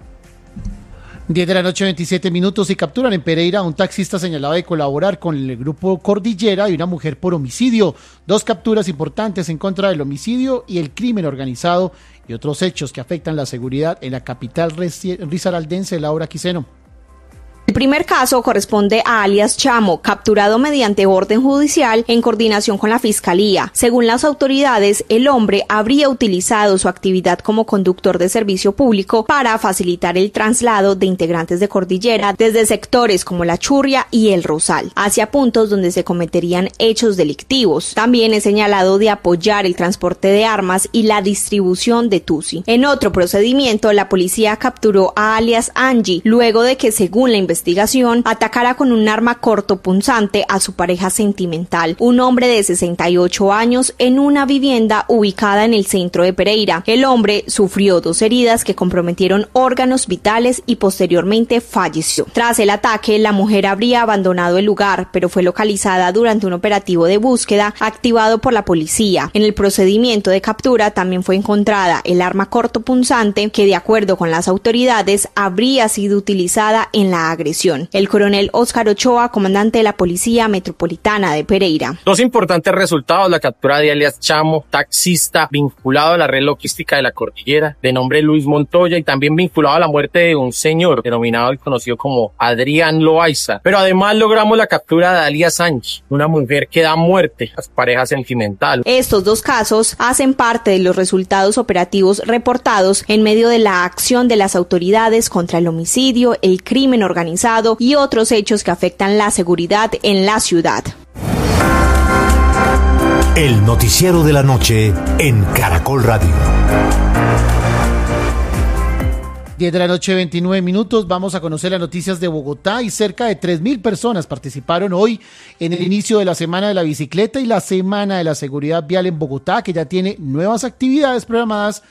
[SPEAKER 11] diez de la noche, veintisiete minutos, y capturan en Pereira a un taxista señalado de colaborar con el grupo Cordillera y una mujer por homicidio. Dos capturas importantes en contra del homicidio y el crimen organizado y otros hechos que afectan la seguridad en la capital risaraldense. Laura Quiseno.
[SPEAKER 3] El primer caso corresponde a alias Chamo, capturado mediante orden judicial en coordinación con la Fiscalía. Según las autoridades, el hombre habría utilizado su actividad como conductor de servicio público para facilitar el traslado de integrantes de Cordillera desde sectores como La Churria y El Rosal, hacia puntos donde se cometerían hechos delictivos. También es señalado de apoyar el transporte de armas y la distribución de Tusi. En otro procedimiento, la policía capturó a alias Angie, luego de que, según la investigación, investigación, atacara con un arma cortopunzante a su pareja sentimental, un hombre de sesenta y ocho años, en una vivienda ubicada en el centro de Pereira. El hombre sufrió dos heridas que comprometieron órganos vitales y posteriormente falleció. Tras el ataque, la mujer habría abandonado el lugar, pero fue localizada durante un operativo de búsqueda activado por la policía. En el procedimiento de captura también fue encontrada el arma cortopunzante que, de acuerdo con las autoridades, habría sido utilizada en la agresión. El coronel Óscar Ochoa, comandante de la Policía Metropolitana de Pereira.
[SPEAKER 4] Dos importantes resultados: la captura de alias Chamo, taxista vinculado a la red logística de la Cordillera, de nombre Luis Montoya, y también vinculado a la muerte de un señor denominado y conocido como Adrián Loaiza. Pero además logramos la captura de alias Angie, una mujer que da muerte a su pareja sentimental.
[SPEAKER 3] Estos dos casos hacen parte de los resultados operativos reportados en medio de la acción de las autoridades contra el homicidio, el crimen organizado y otros hechos que afectan la seguridad en la ciudad.
[SPEAKER 10] El noticiero de la noche en Caracol Radio.
[SPEAKER 11] diez de la noche, veintinueve minutos. Vamos a conocer las noticias de Bogotá y cerca de tres mil personas participaron hoy en el inicio de la Semana de la Bicicleta y la Semana de la Seguridad Vial en Bogotá, que ya tiene nuevas actividades programadas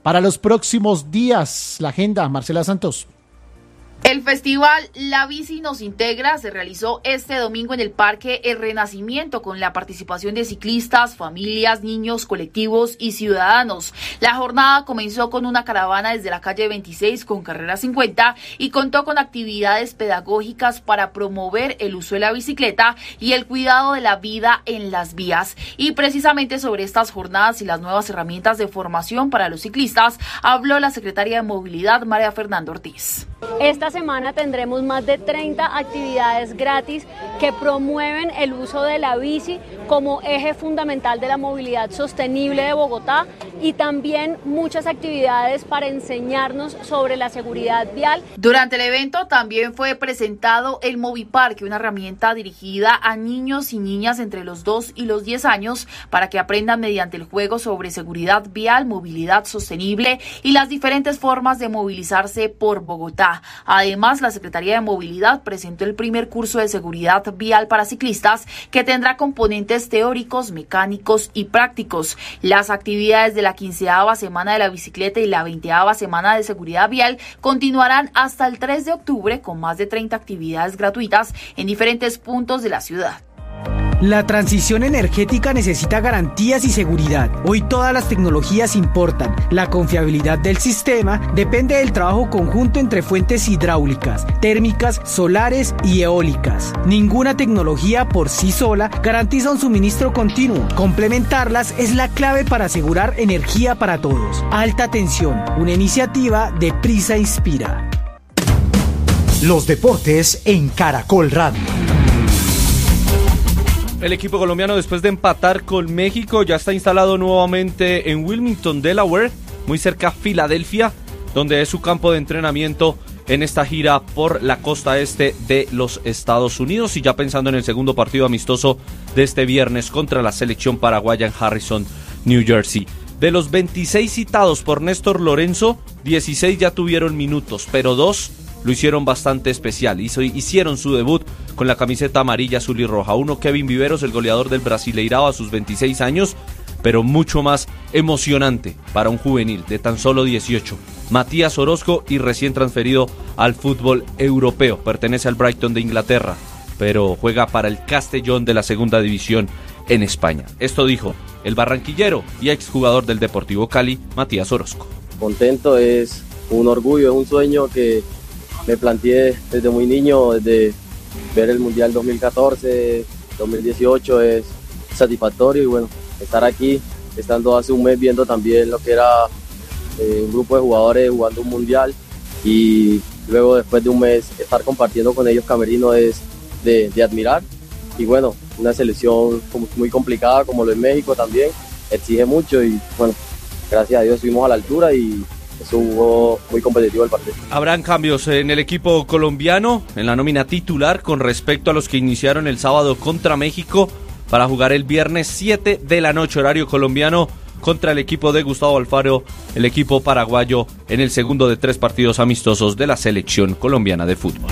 [SPEAKER 11] Para los próximos días, la agenda, Marcela Santos.
[SPEAKER 8] El festival La Bici Nos Integra se realizó este domingo en el Parque El Renacimiento con la participación de ciclistas, familias, niños, colectivos y ciudadanos. La jornada comenzó con una caravana desde la calle veintiséis con carrera cincuenta y contó con actividades pedagógicas para promover el uso de la bicicleta y el cuidado de la vida en las vías. Y precisamente sobre estas jornadas y las nuevas herramientas de formación para los ciclistas habló la secretaria de Movilidad, María Fernanda Ortiz.
[SPEAKER 9] Esta semana tendremos más de treinta actividades gratis que promueven el uso de la bici como eje fundamental de la movilidad sostenible de Bogotá y también muchas actividades para enseñarnos sobre la seguridad vial.
[SPEAKER 8] Durante el evento también fue presentado el Moviparque, una herramienta dirigida a niños y niñas entre los dos y los diez años para que aprendan mediante el juego sobre seguridad vial, movilidad sostenible y las diferentes formas de movilizarse por Bogotá. Además, la Secretaría de Movilidad presentó el primer curso de seguridad vial para ciclistas que tendrá componentes teóricos, mecánicos y prácticos. Las actividades de la quinceava Semana de la Bicicleta y la veinteava Semana de Seguridad Vial continuarán hasta el tres de octubre con más de treinta actividades gratuitas en diferentes puntos de la ciudad.
[SPEAKER 12] La transición energética necesita garantías y seguridad. Hoy todas las tecnologías importan. La confiabilidad del sistema depende del trabajo conjunto entre fuentes hidráulicas, térmicas, solares y eólicas. Ninguna tecnología por sí sola garantiza un suministro continuo. Complementarlas es la clave para asegurar energía para todos. Alta tensión, una iniciativa de Prisa Inspira.
[SPEAKER 10] Los deportes en Caracol Radio.
[SPEAKER 13] El equipo colombiano, después de empatar con México, ya está instalado nuevamente en Wilmington, Delaware, muy cerca a Filadelfia, donde es su campo de entrenamiento en esta gira por la costa este de los Estados Unidos, y ya pensando en el segundo partido amistoso de este viernes contra la selección paraguaya en Harrison, New Jersey. De los veintiséis citados por Néstor Lorenzo, dieciséis ya tuvieron minutos, pero dos lo hicieron bastante especial. Hizo, hicieron su debut con la camiseta amarilla, azul y roja. Uno, Kevin Viveros, el goleador del Brasileirao a sus veintiséis años, pero mucho más emocionante para un juvenil de tan solo dieciocho. Matías Orozco, y recién transferido al fútbol europeo. Pertenece al Brighton de Inglaterra, pero juega para el Castellón de la segunda división en España. Esto dijo el barranquillero y exjugador del Deportivo Cali, Matías Orozco.
[SPEAKER 14] Contento, es un orgullo, es un sueño que me planteé desde muy niño, desde ver el Mundial dos mil catorce, dos mil dieciocho, es satisfactorio, y bueno, estar aquí, estando hace un mes viendo también lo que era eh, un grupo de jugadores jugando un Mundial, y luego después de un mes estar compartiendo con ellos camerino es de, de admirar. Y bueno, una selección muy complicada como lo es México también, exige mucho, y bueno, gracias a Dios estuvimos a la altura y estuvo muy competitivo el partido.
[SPEAKER 13] Habrán cambios en el equipo colombiano, en la nómina titular, con respecto a los que iniciaron el sábado contra México, para jugar el viernes siete de la noche, horario colombiano, contra el equipo de Gustavo Alfaro, el equipo paraguayo, en el segundo de tres partidos amistosos de la selección colombiana de fútbol.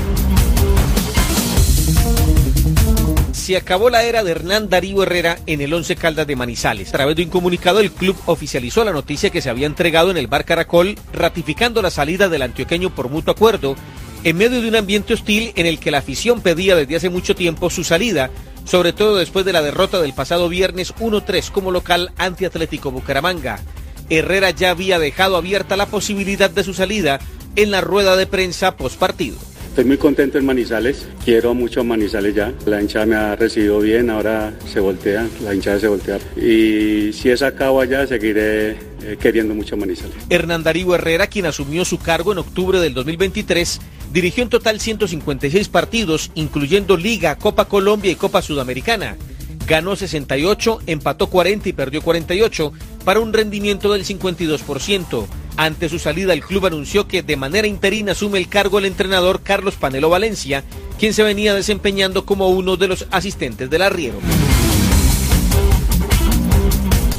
[SPEAKER 15] Se acabó la era de Hernán Darío Herrera en el Once Caldas de Manizales. A través de un comunicado, el club oficializó la noticia que se había entregado en el Bar Caracol, ratificando la salida del antioqueño por mutuo acuerdo, en medio de un ambiente hostil en el que la afición pedía desde hace mucho tiempo su salida, sobre todo después de la derrota del pasado viernes uno tres como local ante Atlético Bucaramanga. Herrera ya había dejado abierta la posibilidad de su salida en la rueda de prensa postpartido.
[SPEAKER 27] Estoy muy contento en Manizales, quiero mucho a Manizales ya, la hinchada me ha recibido bien, ahora se voltea, la hinchada se voltea, y si es acabo allá seguiré eh, queriendo mucho a Manizales.
[SPEAKER 15] Hernán Darío Herrera, quien asumió su cargo en octubre del dos mil veintitrés, dirigió en total ciento cincuenta y seis partidos, incluyendo Liga, Copa Colombia y Copa Sudamericana. Ganó sesenta y ocho, empató cuarenta y perdió cuarenta y ocho, para un rendimiento del cincuenta y dos por ciento. Ante su salida, el club anunció que de manera interina asume el cargo el entrenador Carlos Panelo Valencia, quien se venía desempeñando como uno de los asistentes del arriero.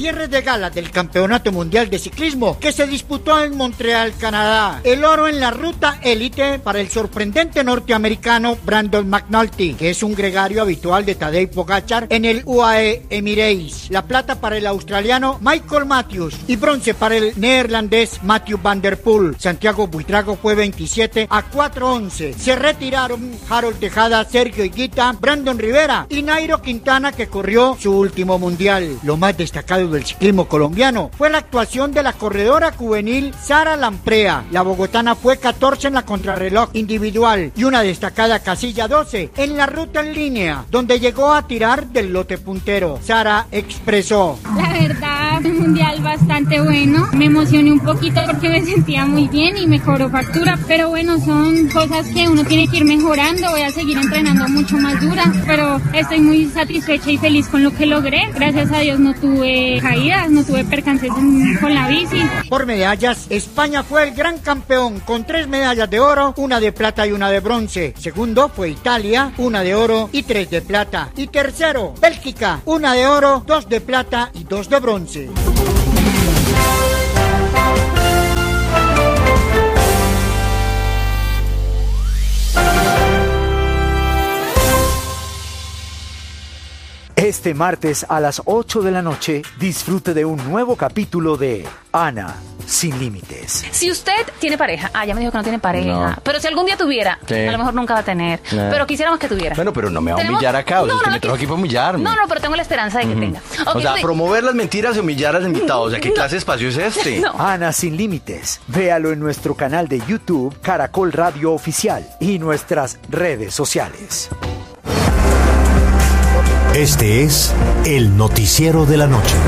[SPEAKER 16] cierre de gala del Campeonato Mundial de Ciclismo que se disputó en Montreal, Canadá. El oro en la ruta élite para el sorprendente norteamericano Brandon McNulty, que es un gregario habitual de Tadej Pogačar en el U A E Emirates. La plata para el australiano Michael Matthews y bronce para el neerlandés Mathieu van der Poel. Santiago Buitrago fue veintisiete a cuatro once. Se retiraron Harold Tejada, Sergio Higuita, Brandon Rivera y Nairo Quintana, que corrió su último mundial. Lo más destacado del ciclismo colombiano fue la actuación de la corredora juvenil Sara Lamprea. La bogotana fue catorce en la contrarreloj individual y una destacada casilla doce en la ruta en línea, donde llegó a tirar del lote puntero. Sara expresó:
[SPEAKER 17] la verdad, un mundial bastante bueno. Me emocioné un poquito porque me sentía muy bien y me cobró factura, pero bueno, son cosas que uno tiene que ir mejorando. Voy a seguir entrenando mucho más dura, pero estoy muy satisfecha y feliz con lo que logré. Gracias a Dios no tuve caídas, no tuve percances en, con la bici.
[SPEAKER 16] Por medallas, España fue el gran campeón con tres medallas de oro, una de plata y una de bronce. Segundo fue Italia, una de oro y tres de plata. Y tercero, Bélgica, una de oro, dos de plata y dos de bronce.
[SPEAKER 10] Este martes a las ocho de la noche, disfrute de un nuevo capítulo de Ana sin límites.
[SPEAKER 18] Si usted tiene pareja, ah, ya me dijo que no tiene pareja, no. Pero si algún día tuviera, sí. A lo mejor nunca va a tener, no. Pero quisiéramos que tuviera.
[SPEAKER 19] Bueno, pero no me va a humillar acá, o sea, no, es que no, me trajo aquí para humillarme.
[SPEAKER 18] No, no, pero tengo la esperanza de que uh-huh. tenga. Okay,
[SPEAKER 19] o sea,
[SPEAKER 18] sí.
[SPEAKER 19] promover las mentiras y humillar a los invitados, o sea, ¿qué no. clase de espacio es este?
[SPEAKER 10] No. Ana sin límites, véalo en nuestro canal de YouTube, Caracol Radio Oficial, y nuestras redes sociales. Este es el noticiero de la noche.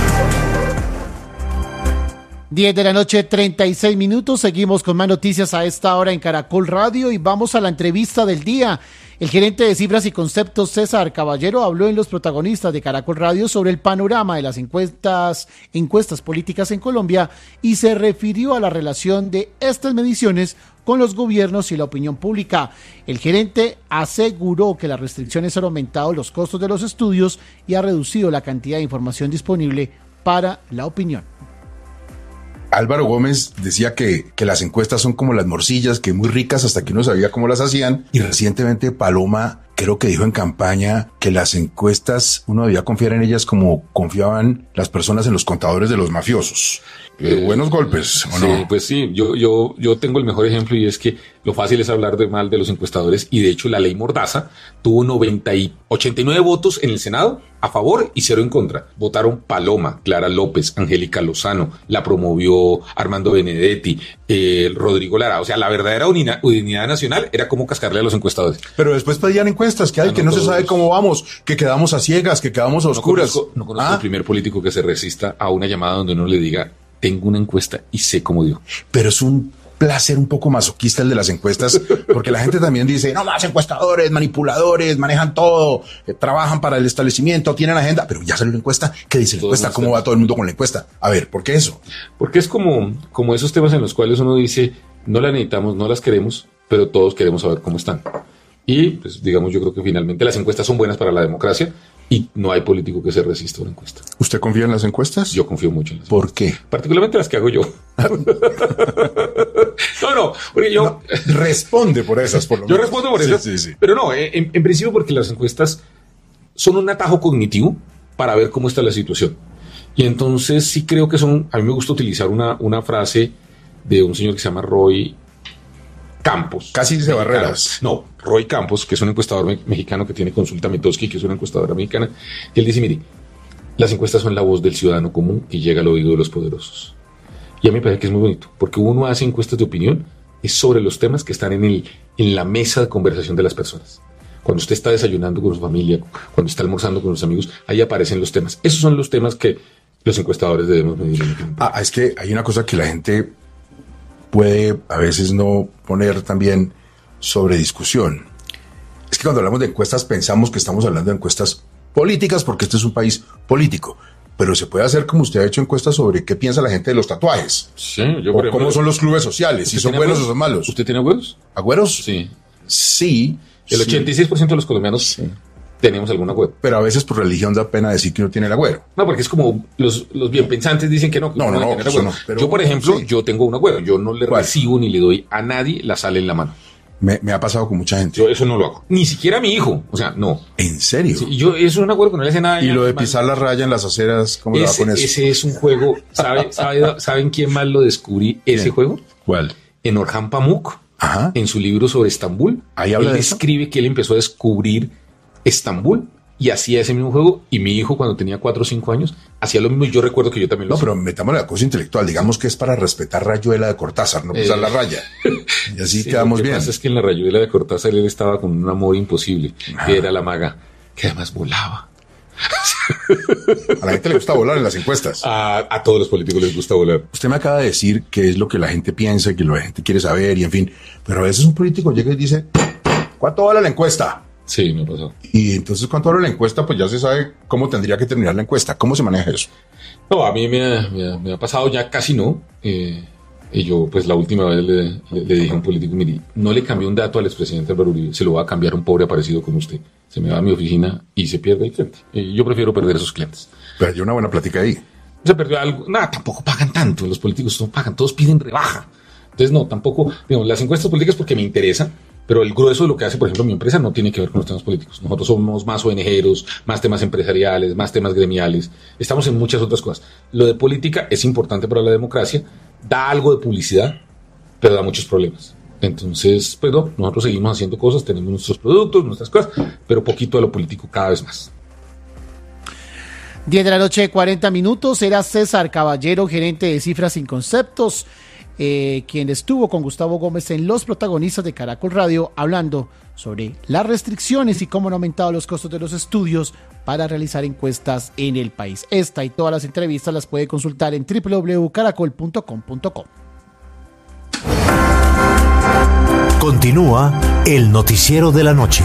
[SPEAKER 11] diez de la noche, treinta y seis minutos. Seguimos con más noticias a esta hora en Caracol Radio y vamos a la entrevista del día. El gerente de cifras y conceptos, César Caballero, habló en Los Protagonistas de Caracol Radio sobre el panorama de las encuestas, encuestas políticas en Colombia y se refirió a la relación de estas mediciones con los gobiernos y la opinión pública. El gerente aseguró que las restricciones han aumentado los costos de los estudios y ha reducido la cantidad de información disponible para la opinión.
[SPEAKER 20] Álvaro Gómez decía que, que las encuestas son como las morcillas, que muy ricas hasta que uno sabía cómo las hacían. Y recientemente Paloma creo que dijo en campaña que las encuestas uno debía confiar en ellas como confiaban las personas en los contadores de los mafiosos. Eh, buenos golpes, ¿o no?
[SPEAKER 21] Sí, pues sí, yo, yo, yo tengo el mejor ejemplo y es que lo fácil es hablar de mal de los encuestadores y de hecho la ley Mordaza tuvo noventa y ochenta y nueve votos en el Senado a favor y cero en contra. Votaron Paloma, Clara López, Angélica Lozano, la promovió Armando Benedetti, eh, Rodrigo Lara. O sea, la verdadera unidad, unidad nacional era como cascarle a los encuestadores.
[SPEAKER 20] Pero después pedían encuestas, que hay, ah, no, que no se sabe cómo vamos, que quedamos a ciegas, que quedamos a oscuras.
[SPEAKER 21] No conozco, no conozco ¿Ah? el primer político que se resista a una llamada donde uno le diga tengo una encuesta y sé cómo dio.
[SPEAKER 20] Pero es un placer un poco masoquista el de las encuestas, porque la gente también dice, no más encuestadores, manipuladores, manejan todo, eh, trabajan para el establecimiento, tienen agenda, pero ya salió la encuesta, ¿qué dice la encuesta? ¿Cómo va todo el mundo con la encuesta? A ver, ¿por qué eso?
[SPEAKER 21] Porque es como, como esos temas en los cuales uno dice, no las necesitamos, no las queremos, pero todos queremos saber cómo están. Y, pues, digamos, yo creo que finalmente las encuestas son buenas para la democracia, y no hay político que se resista a una encuesta.
[SPEAKER 20] ¿Usted confía en las encuestas?
[SPEAKER 21] Yo confío mucho en las
[SPEAKER 20] ¿Por
[SPEAKER 21] encuestas.
[SPEAKER 20] qué?
[SPEAKER 21] Particularmente las que hago yo. no, no, porque yo...
[SPEAKER 20] No, responde por esas, por lo
[SPEAKER 21] yo
[SPEAKER 20] menos.
[SPEAKER 21] respondo por
[SPEAKER 20] sí,
[SPEAKER 21] esas,
[SPEAKER 20] sí, sí.
[SPEAKER 21] Pero no, en, en principio porque las encuestas son un atajo cognitivo para ver cómo está la situación. Y entonces sí creo que son... A mí me gusta utilizar una, una frase de un señor que se llama Roy Campos.
[SPEAKER 20] Casi dice Barreras.
[SPEAKER 21] No, Roy Campos, que es un encuestador me- mexicano que tiene Consulta Metoski, que es una encuestadora mexicana, y él dice, mire, las encuestas son la voz del ciudadano común que llega al oído de los poderosos. Y a mí me parece que es muy bonito, porque uno hace encuestas de opinión, es sobre los temas que están en, el, en la mesa de conversación de las personas. Cuando usted está desayunando con su familia, cuando está almorzando con los amigos, ahí aparecen los temas. Esos son los temas que los encuestadores debemos medir.
[SPEAKER 20] Ah, es que hay una cosa que la gente puede a veces no poner también sobre discusión. Es que cuando hablamos de encuestas pensamos que estamos hablando de encuestas políticas porque este es un país político. Pero se puede hacer como usted ha hecho encuestas sobre qué piensa la gente de los tatuajes.
[SPEAKER 21] Sí, yo
[SPEAKER 20] o
[SPEAKER 21] creo.
[SPEAKER 20] cómo son los clubes sociales, si son buenos agüeros? o son malos.
[SPEAKER 21] ¿Usted tiene agüeros?
[SPEAKER 20] ¿Agüeros?
[SPEAKER 21] Sí.
[SPEAKER 20] Sí.
[SPEAKER 21] El
[SPEAKER 20] sí.
[SPEAKER 21] ochenta y seis por ciento de los colombianos
[SPEAKER 20] sí.
[SPEAKER 21] tenemos algún agüero.
[SPEAKER 20] Pero a veces por religión da pena decir que uno tiene el agüero.
[SPEAKER 21] No, porque es como los, los bien pensantes dicen que no. Que
[SPEAKER 20] no, no, no,
[SPEAKER 21] no, no pero, yo, por ejemplo, sí. yo tengo un agüero. Yo no le ¿Cuál? recibo ni le doy a nadie la sal en la mano.
[SPEAKER 20] Me, me ha pasado con mucha gente.
[SPEAKER 21] Yo eso no lo hago. Ni siquiera a mi hijo. O sea, no.
[SPEAKER 20] ¿En serio?
[SPEAKER 21] Sí, yo, eso es un acuerdo que no le hace nada.
[SPEAKER 20] Y lo de pisar la raya en las aceras, ¿cómo le va con eso?
[SPEAKER 21] Ese es un juego. ¿Sabe, sabe, ¿Saben quién más lo descubrí ese
[SPEAKER 20] ¿Quién?
[SPEAKER 21] juego?
[SPEAKER 20] ¿Cuál?
[SPEAKER 21] En Orhan Pamuk.
[SPEAKER 20] Ajá.
[SPEAKER 21] En su libro sobre Estambul.
[SPEAKER 20] Ahí habla
[SPEAKER 21] él
[SPEAKER 20] de eso.
[SPEAKER 21] Escribe que él empezó a descubrir Estambul. Y hacía ese mismo juego, y mi hijo cuando tenía cuatro o cinco años hacía lo mismo, y yo recuerdo que yo también lo
[SPEAKER 20] No,
[SPEAKER 21] hacía.
[SPEAKER 20] pero metamos la cosa intelectual, digamos que es para respetar Rayuela de Cortázar, no pisar eh, la raya. Y así
[SPEAKER 21] sí,
[SPEAKER 20] quedamos
[SPEAKER 21] lo que
[SPEAKER 20] bien.
[SPEAKER 21] Lo que pasa es que en la Rayuela de Cortázar él estaba con un amor imposible, ah. que era la maga, que además volaba.
[SPEAKER 20] A la gente le gusta volar en las encuestas.
[SPEAKER 21] A, a todos los políticos les gusta volar.
[SPEAKER 20] Usted me acaba de decir qué es lo que la gente piensa, que la gente quiere saber, y en fin, pero a veces un político llega y dice, ¿cuánto vale la encuesta?
[SPEAKER 21] Sí, me ha pasado.
[SPEAKER 20] Y entonces, ¿cuánto vale la encuesta? Pues ya se sabe cómo tendría que terminar la encuesta. ¿Cómo se maneja eso?
[SPEAKER 21] No, a mí me ha, me ha, me ha pasado ya casi no. Eh, y yo, pues la última vez le, le, le dije a un político, mire, no le cambié un dato al expresidente Álvaro Uribe, se lo va a cambiar a un pobre aparecido como usted. Se me va a mi oficina y se pierde el cliente. Y yo prefiero perder esos clientes.
[SPEAKER 20] Pero hay una buena plática ahí.
[SPEAKER 21] Se perdió algo. Nada, tampoco pagan tanto. Los políticos no pagan, todos piden rebaja. Entonces, no, tampoco. Digamos, las encuestas políticas porque me interesan. Pero el grueso de lo que hace, por ejemplo, mi empresa no tiene que ver con los temas políticos. Nosotros somos más O N Geros, más temas empresariales, más temas gremiales. Estamos en muchas otras cosas. Lo de política es importante para la democracia, da algo de publicidad, pero da muchos problemas. Entonces, pues no, nosotros seguimos haciendo cosas, tenemos nuestros productos, nuestras cosas, pero poquito de lo político cada vez más.
[SPEAKER 11] diez de la noche, cuarenta minutos. Era César Caballero, gerente de Cifras sin Conceptos. Eh, quien estuvo con Gustavo Gómez en Los Protagonistas de Caracol Radio hablando sobre las restricciones y cómo han aumentado los costos de los estudios para realizar encuestas en el país. Esta y todas las entrevistas las puede consultar en doble u doble u doble u punto caracol punto com punto co.
[SPEAKER 10] Continúa el noticiero de la noche.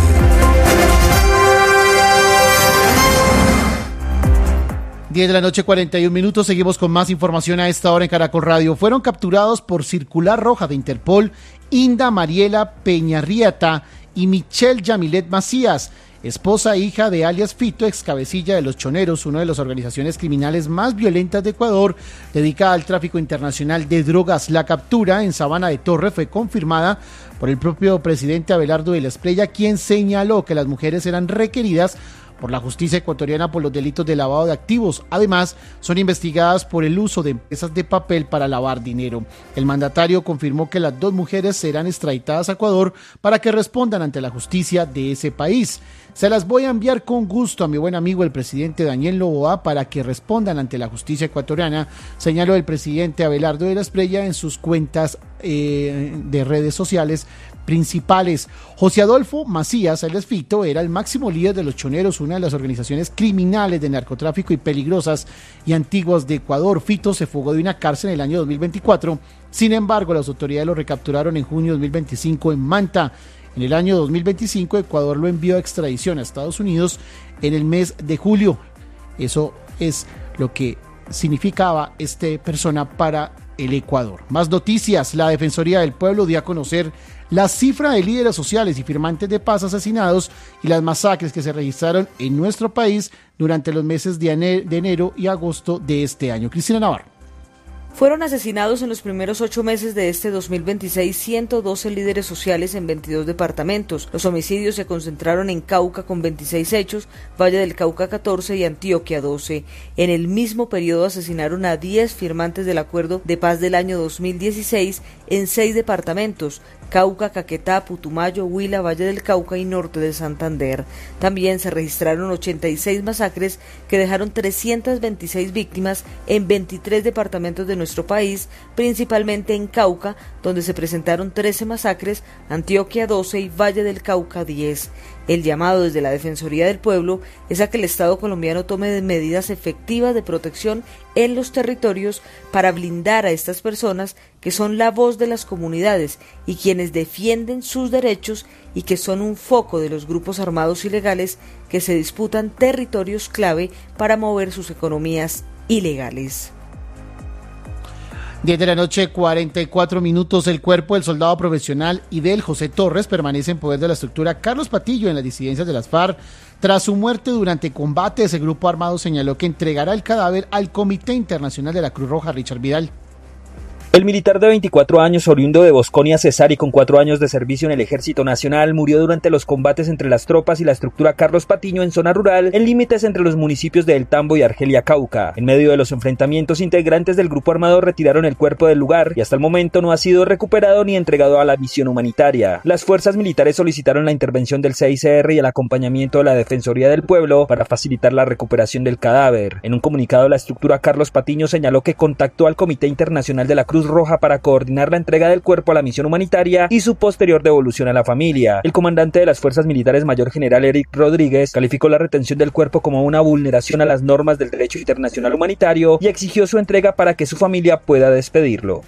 [SPEAKER 11] diez de la noche, cuarenta y un minutos. Seguimos con más información a esta hora en Caracol Radio. Fueron capturados por circular roja de Interpol Inda Mariela Peñarrieta y Michelle Yamilet Macías, esposa e hija de alias Fito, ex cabecilla de Los Choneros, una de las organizaciones criminales más violentas de Ecuador, dedicada al tráfico internacional de drogas. La captura en Sabana de Torre fue confirmada por el propio presidente Abelardo de la Espriella, quien señaló que las mujeres eran requeridas por la justicia ecuatoriana por los delitos de lavado de activos. Además, son investigadas por el uso de empresas de papel para lavar dinero. El mandatario confirmó que las dos mujeres serán extraditadas a Ecuador para que respondan ante la justicia de ese país. Se las voy a enviar con gusto a mi buen amigo el presidente Daniel Noboa para que respondan ante la justicia ecuatoriana, señaló el presidente Abelardo de la Espriella en sus cuentas eh, de redes sociales principales. José Adolfo Macías, el Fito, era el máximo líder de Los Choneros, una de las organizaciones criminales de narcotráfico y peligrosas y antiguas de Ecuador. Fito se fugó de una cárcel en el año dos mil veinticuatro. Sin embargo, las autoridades lo recapturaron en junio de dos mil veinticinco en Manta. En el año dos mil veinticinco, Ecuador lo envió a extradición a Estados Unidos en el mes de julio. Eso es lo que significaba esta persona para el Ecuador. Más noticias. La Defensoría del Pueblo dio a conocer la cifra de líderes sociales y firmantes de paz asesinados y las masacres que se registraron en nuestro país durante los meses de enero y agosto de este año. Cristina Navarro.
[SPEAKER 5] Fueron asesinados en los primeros ocho meses de este dos mil veintiséis ciento doce líderes sociales en veintidós departamentos. Los homicidios se concentraron en Cauca con veintiséis hechos, Valle del Cauca catorce y Antioquia doce. En el mismo periodo asesinaron a diez firmantes del Acuerdo de Paz del año dos mil dieciséis en seis departamentos, Cauca, Caquetá, Putumayo, Huila, Valle del Cauca y Norte de Santander. También se registraron ochenta y seis masacres que dejaron trescientas veintiséis víctimas en veintitrés departamentos de nuestro país, principalmente en Cauca, donde se presentaron trece masacres, Antioquia doce y Valle del Cauca diez. El llamado desde la Defensoría del Pueblo es a que el Estado colombiano tome medidas efectivas de protección en los territorios para blindar a estas personas que son la voz de las comunidades y quienes defienden sus derechos y que son un foco de los grupos armados ilegales que se disputan territorios clave para mover sus economías ilegales.
[SPEAKER 11] diez de la noche, cuarenta y cuatro minutos. El cuerpo del soldado profesional Idel José Torres permanece en poder de la estructura Carlos Patillo en las disidencias de las FARC. Tras su muerte durante combates, el grupo armado señaló que entregará el cadáver al Comité Internacional de la Cruz Roja. Richard Vidal.
[SPEAKER 6] El militar de veinticuatro años, oriundo de Bosconia, Cesar, y con cuatro años de servicio en el Ejército Nacional, murió durante los combates entre las tropas y la estructura Carlos Patiño en zona rural, en límites entre los municipios de El Tambo y Argelia, Cauca. En medio de los enfrentamientos, integrantes del grupo armado retiraron el cuerpo del lugar y hasta el momento no ha sido recuperado ni entregado a la misión humanitaria. Las fuerzas militares solicitaron la intervención del C I C R y el acompañamiento de la Defensoría del Pueblo para facilitar la recuperación del cadáver. En un comunicado, la estructura Carlos Patiño señaló que contactó al Comité Internacional de la Cruz Roja para coordinar la entrega del cuerpo a la misión humanitaria y su posterior devolución a la familia. El comandante de las fuerzas militares, mayor general Eric Rodríguez, calificó la retención del cuerpo como una vulneración a las normas del derecho internacional humanitario y exigió su entrega para que su familia pueda despedirlo.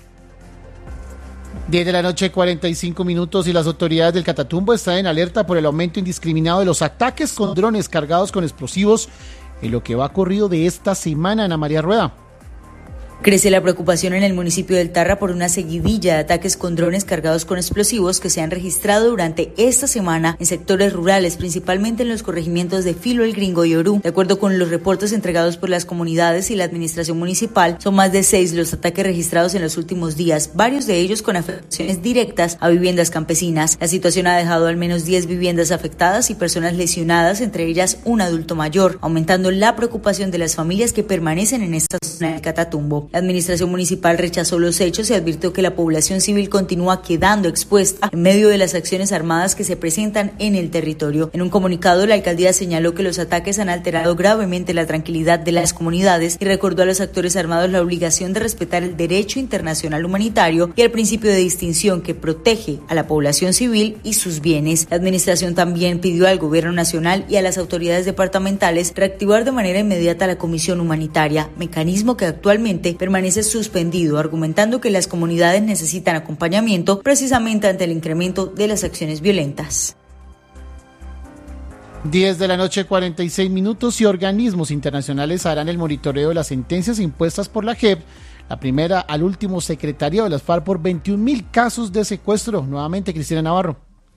[SPEAKER 11] diez de la noche, cuarenta y cinco minutos, y las autoridades del Catatumbo están en alerta por el aumento indiscriminado de los ataques con drones cargados con explosivos en lo que va corrido de esta semana. Ana María Rueda.
[SPEAKER 7] Crece la preocupación en el municipio del Tarra por una seguidilla de ataques con drones cargados con explosivos que se han registrado durante esta semana en sectores rurales, principalmente en los corregimientos de Filo, El Gringo y Orú. De acuerdo con los reportes entregados por las comunidades y la administración municipal, son más de seis los ataques registrados en los últimos días, varios de ellos con afectaciones directas a viviendas campesinas. La situación ha dejado al menos diez viviendas afectadas y personas lesionadas, entre ellas un adulto mayor, aumentando la preocupación de las familias que permanecen en esta zona del Catatumbo. La administración municipal rechazó los hechos y advirtió que la población civil continúa quedando expuesta en medio de las acciones armadas que se presentan en el territorio. En un comunicado, la alcaldía señaló que los ataques han alterado gravemente la tranquilidad de las comunidades y recordó a los actores armados la obligación de respetar el derecho internacional humanitario y el principio de distinción que protege a la población civil y sus bienes. La administración también pidió al gobierno nacional y a las autoridades departamentales reactivar de manera inmediata la comisión humanitaria, mecanismo que actualmente permanece suspendido, argumentando que las comunidades necesitan acompañamiento precisamente ante el incremento de las acciones violentas.
[SPEAKER 11] diez de la noche, cuarenta y seis minutos, y organismos internacionales harán el monitoreo de las sentencias impuestas por la J E P, la primera al último secretario de las FARC por veintiún mil casos de secuestro. Nuevamente, Cristina Navarro.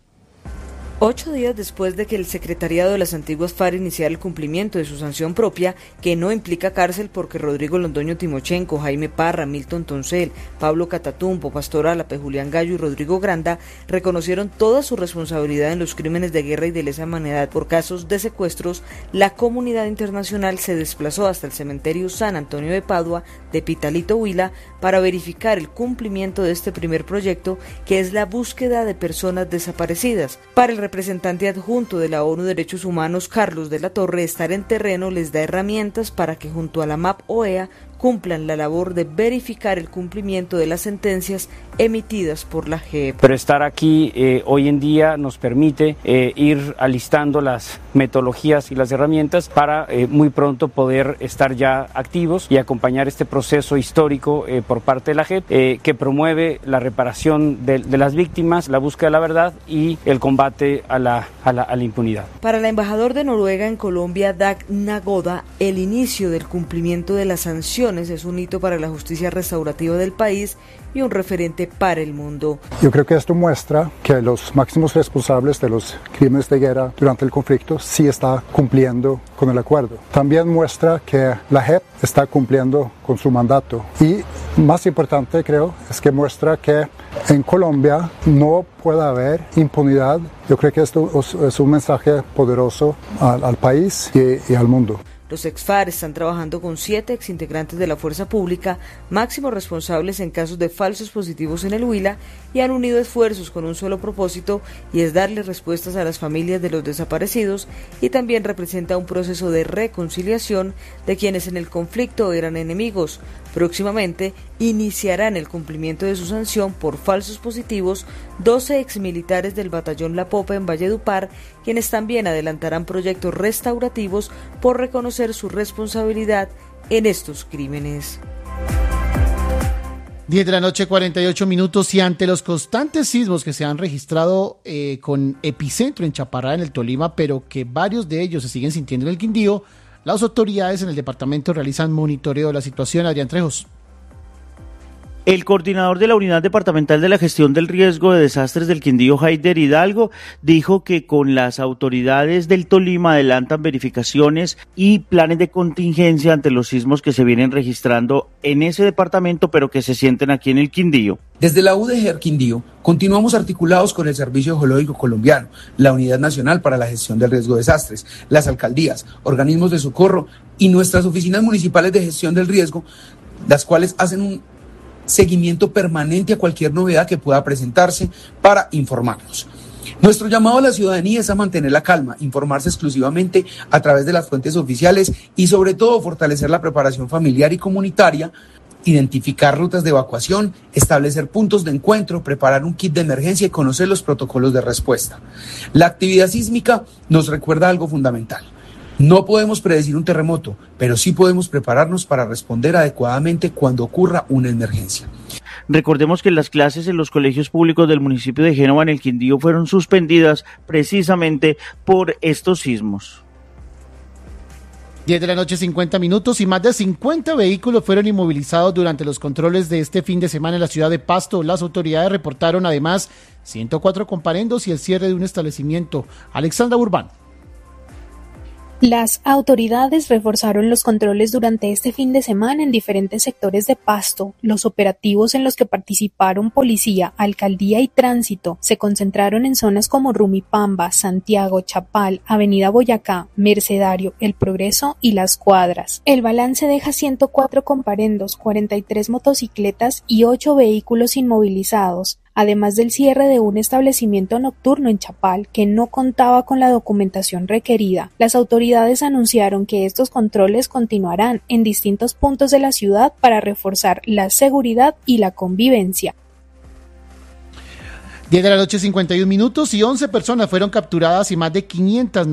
[SPEAKER 5] Ocho días después de que el secretariado de las antiguas FARC iniciara el cumplimiento de su sanción propia, que no implica cárcel porque Rodrigo Londoño Timochenko, Jaime Parra, Milton Toncel, Pablo Catatumbo, Pastor Álape, Julián Gallo y Rodrigo Granda reconocieron toda su responsabilidad en los crímenes de guerra y de lesa humanidad por casos de secuestros, la comunidad internacional se desplazó hasta el cementerio San Antonio de Padua de Pitalito, Huila, para verificar el cumplimiento de este primer proyecto, que es la búsqueda de personas desaparecidas. Para el representante adjunto de la ONU Derechos Humanos, Carlos de la Torre, estar en terreno les da herramientas para que junto a la M A P O E A cumplan la labor de verificar el cumplimiento de las sentencias emitidas por la J E P.
[SPEAKER 22] Pero estar aquí eh, hoy en día nos permite eh, ir alistando las metodologías y las herramientas para eh, muy pronto poder estar ya activos y acompañar este proceso histórico eh, por parte de la J E P eh, que promueve la reparación de, de las víctimas, la búsqueda de la verdad y el combate a la, a la, a la impunidad.
[SPEAKER 5] Para el embajador de Noruega en Colombia, Dag Nagoda, el inicio del cumplimiento de las sanciones es un hito para la justicia restaurativa del país y un referente para el mundo.
[SPEAKER 23] Yo creo que esto muestra que los máximos responsables de los crímenes de guerra durante el conflicto sí está cumpliendo con el acuerdo. También muestra que la J E P está cumpliendo con su mandato y más importante creo es que muestra que en Colombia no puede haber impunidad. Yo creo que esto es un mensaje poderoso al, al país y, y al mundo.
[SPEAKER 5] Los ex-FARC están trabajando con siete exintegrantes de la fuerza pública, máximos responsables en casos de falsos positivos en el Huila, y han unido esfuerzos con un solo propósito, y es darle respuestas a las familias de los desaparecidos, y también representa un proceso de reconciliación de quienes en el conflicto eran enemigos. Próximamente iniciarán el cumplimiento de su sanción por falsos positivos doce exmilitares del batallón La Popa en Valledupar, quienes también adelantarán proyectos restaurativos por reconocer su responsabilidad en estos crímenes.
[SPEAKER 11] diez de la noche, cuarenta y ocho minutos, y ante los constantes sismos que se han registrado eh, con epicentro en Chaparral, en el Tolima, pero que varios de ellos se siguen sintiendo en el Quindío, las autoridades en el departamento realizan monitoreo de la situación. Adrián Trejos.
[SPEAKER 1] El coordinador de la Unidad Departamental de la Gestión del Riesgo de Desastres del Quindío, Haider Hidalgo, dijo que con las autoridades del Tolima adelantan verificaciones y planes de contingencia ante los sismos que se vienen registrando en ese departamento, pero que se sienten aquí en el Quindío.
[SPEAKER 2] Desde la U D G R Quindío, continuamos articulados con el Servicio Geológico Colombiano, la Unidad Nacional para la Gestión del Riesgo de Desastres, las alcaldías, organismos de socorro y nuestras oficinas municipales de gestión del riesgo, las cuales hacen un seguimiento permanente a cualquier novedad que pueda presentarse para informarnos. Nuestro llamado a la ciudadanía es a mantener la calma, informarse exclusivamente a través de las fuentes oficiales y sobre todo fortalecer la preparación familiar y comunitaria, identificar rutas de evacuación, establecer puntos de encuentro, preparar un kit de emergencia y conocer los protocolos de respuesta. La actividad sísmica nos recuerda algo fundamental. No podemos predecir un terremoto, pero sí podemos prepararnos para responder adecuadamente cuando ocurra una emergencia.
[SPEAKER 1] Recordemos que las clases en los colegios públicos del municipio de Génova en el Quindío fueron suspendidas precisamente por estos sismos.
[SPEAKER 11] diez de la noche, cincuenta minutos, y más de cincuenta vehículos fueron inmovilizados durante los controles de este fin de semana en la ciudad de Pasto. Las autoridades reportaron además ciento cuatro comparendos y el cierre de un establecimiento. Alexandra Urbán.
[SPEAKER 3] Las autoridades reforzaron los controles durante este fin de semana en diferentes sectores de Pasto. Los operativos en los que participaron policía, alcaldía y tránsito se concentraron en zonas como Rumipamba, Santiago, Chapal, Avenida Boyacá, Mercedario, El Progreso y Las Cuadras. El balance deja ciento cuatro comparendos, cuarenta y tres motocicletas y ocho vehículos inmovilizados, además del cierre de un establecimiento nocturno en Chapal que no contaba con la documentación requerida. Las autoridades anunciaron que estos controles continuarán en distintos puntos de la ciudad para reforzar la seguridad y la convivencia.
[SPEAKER 11] diez de la noche, cincuenta y un minutos, y once personas fueron capturadas y más de quinientas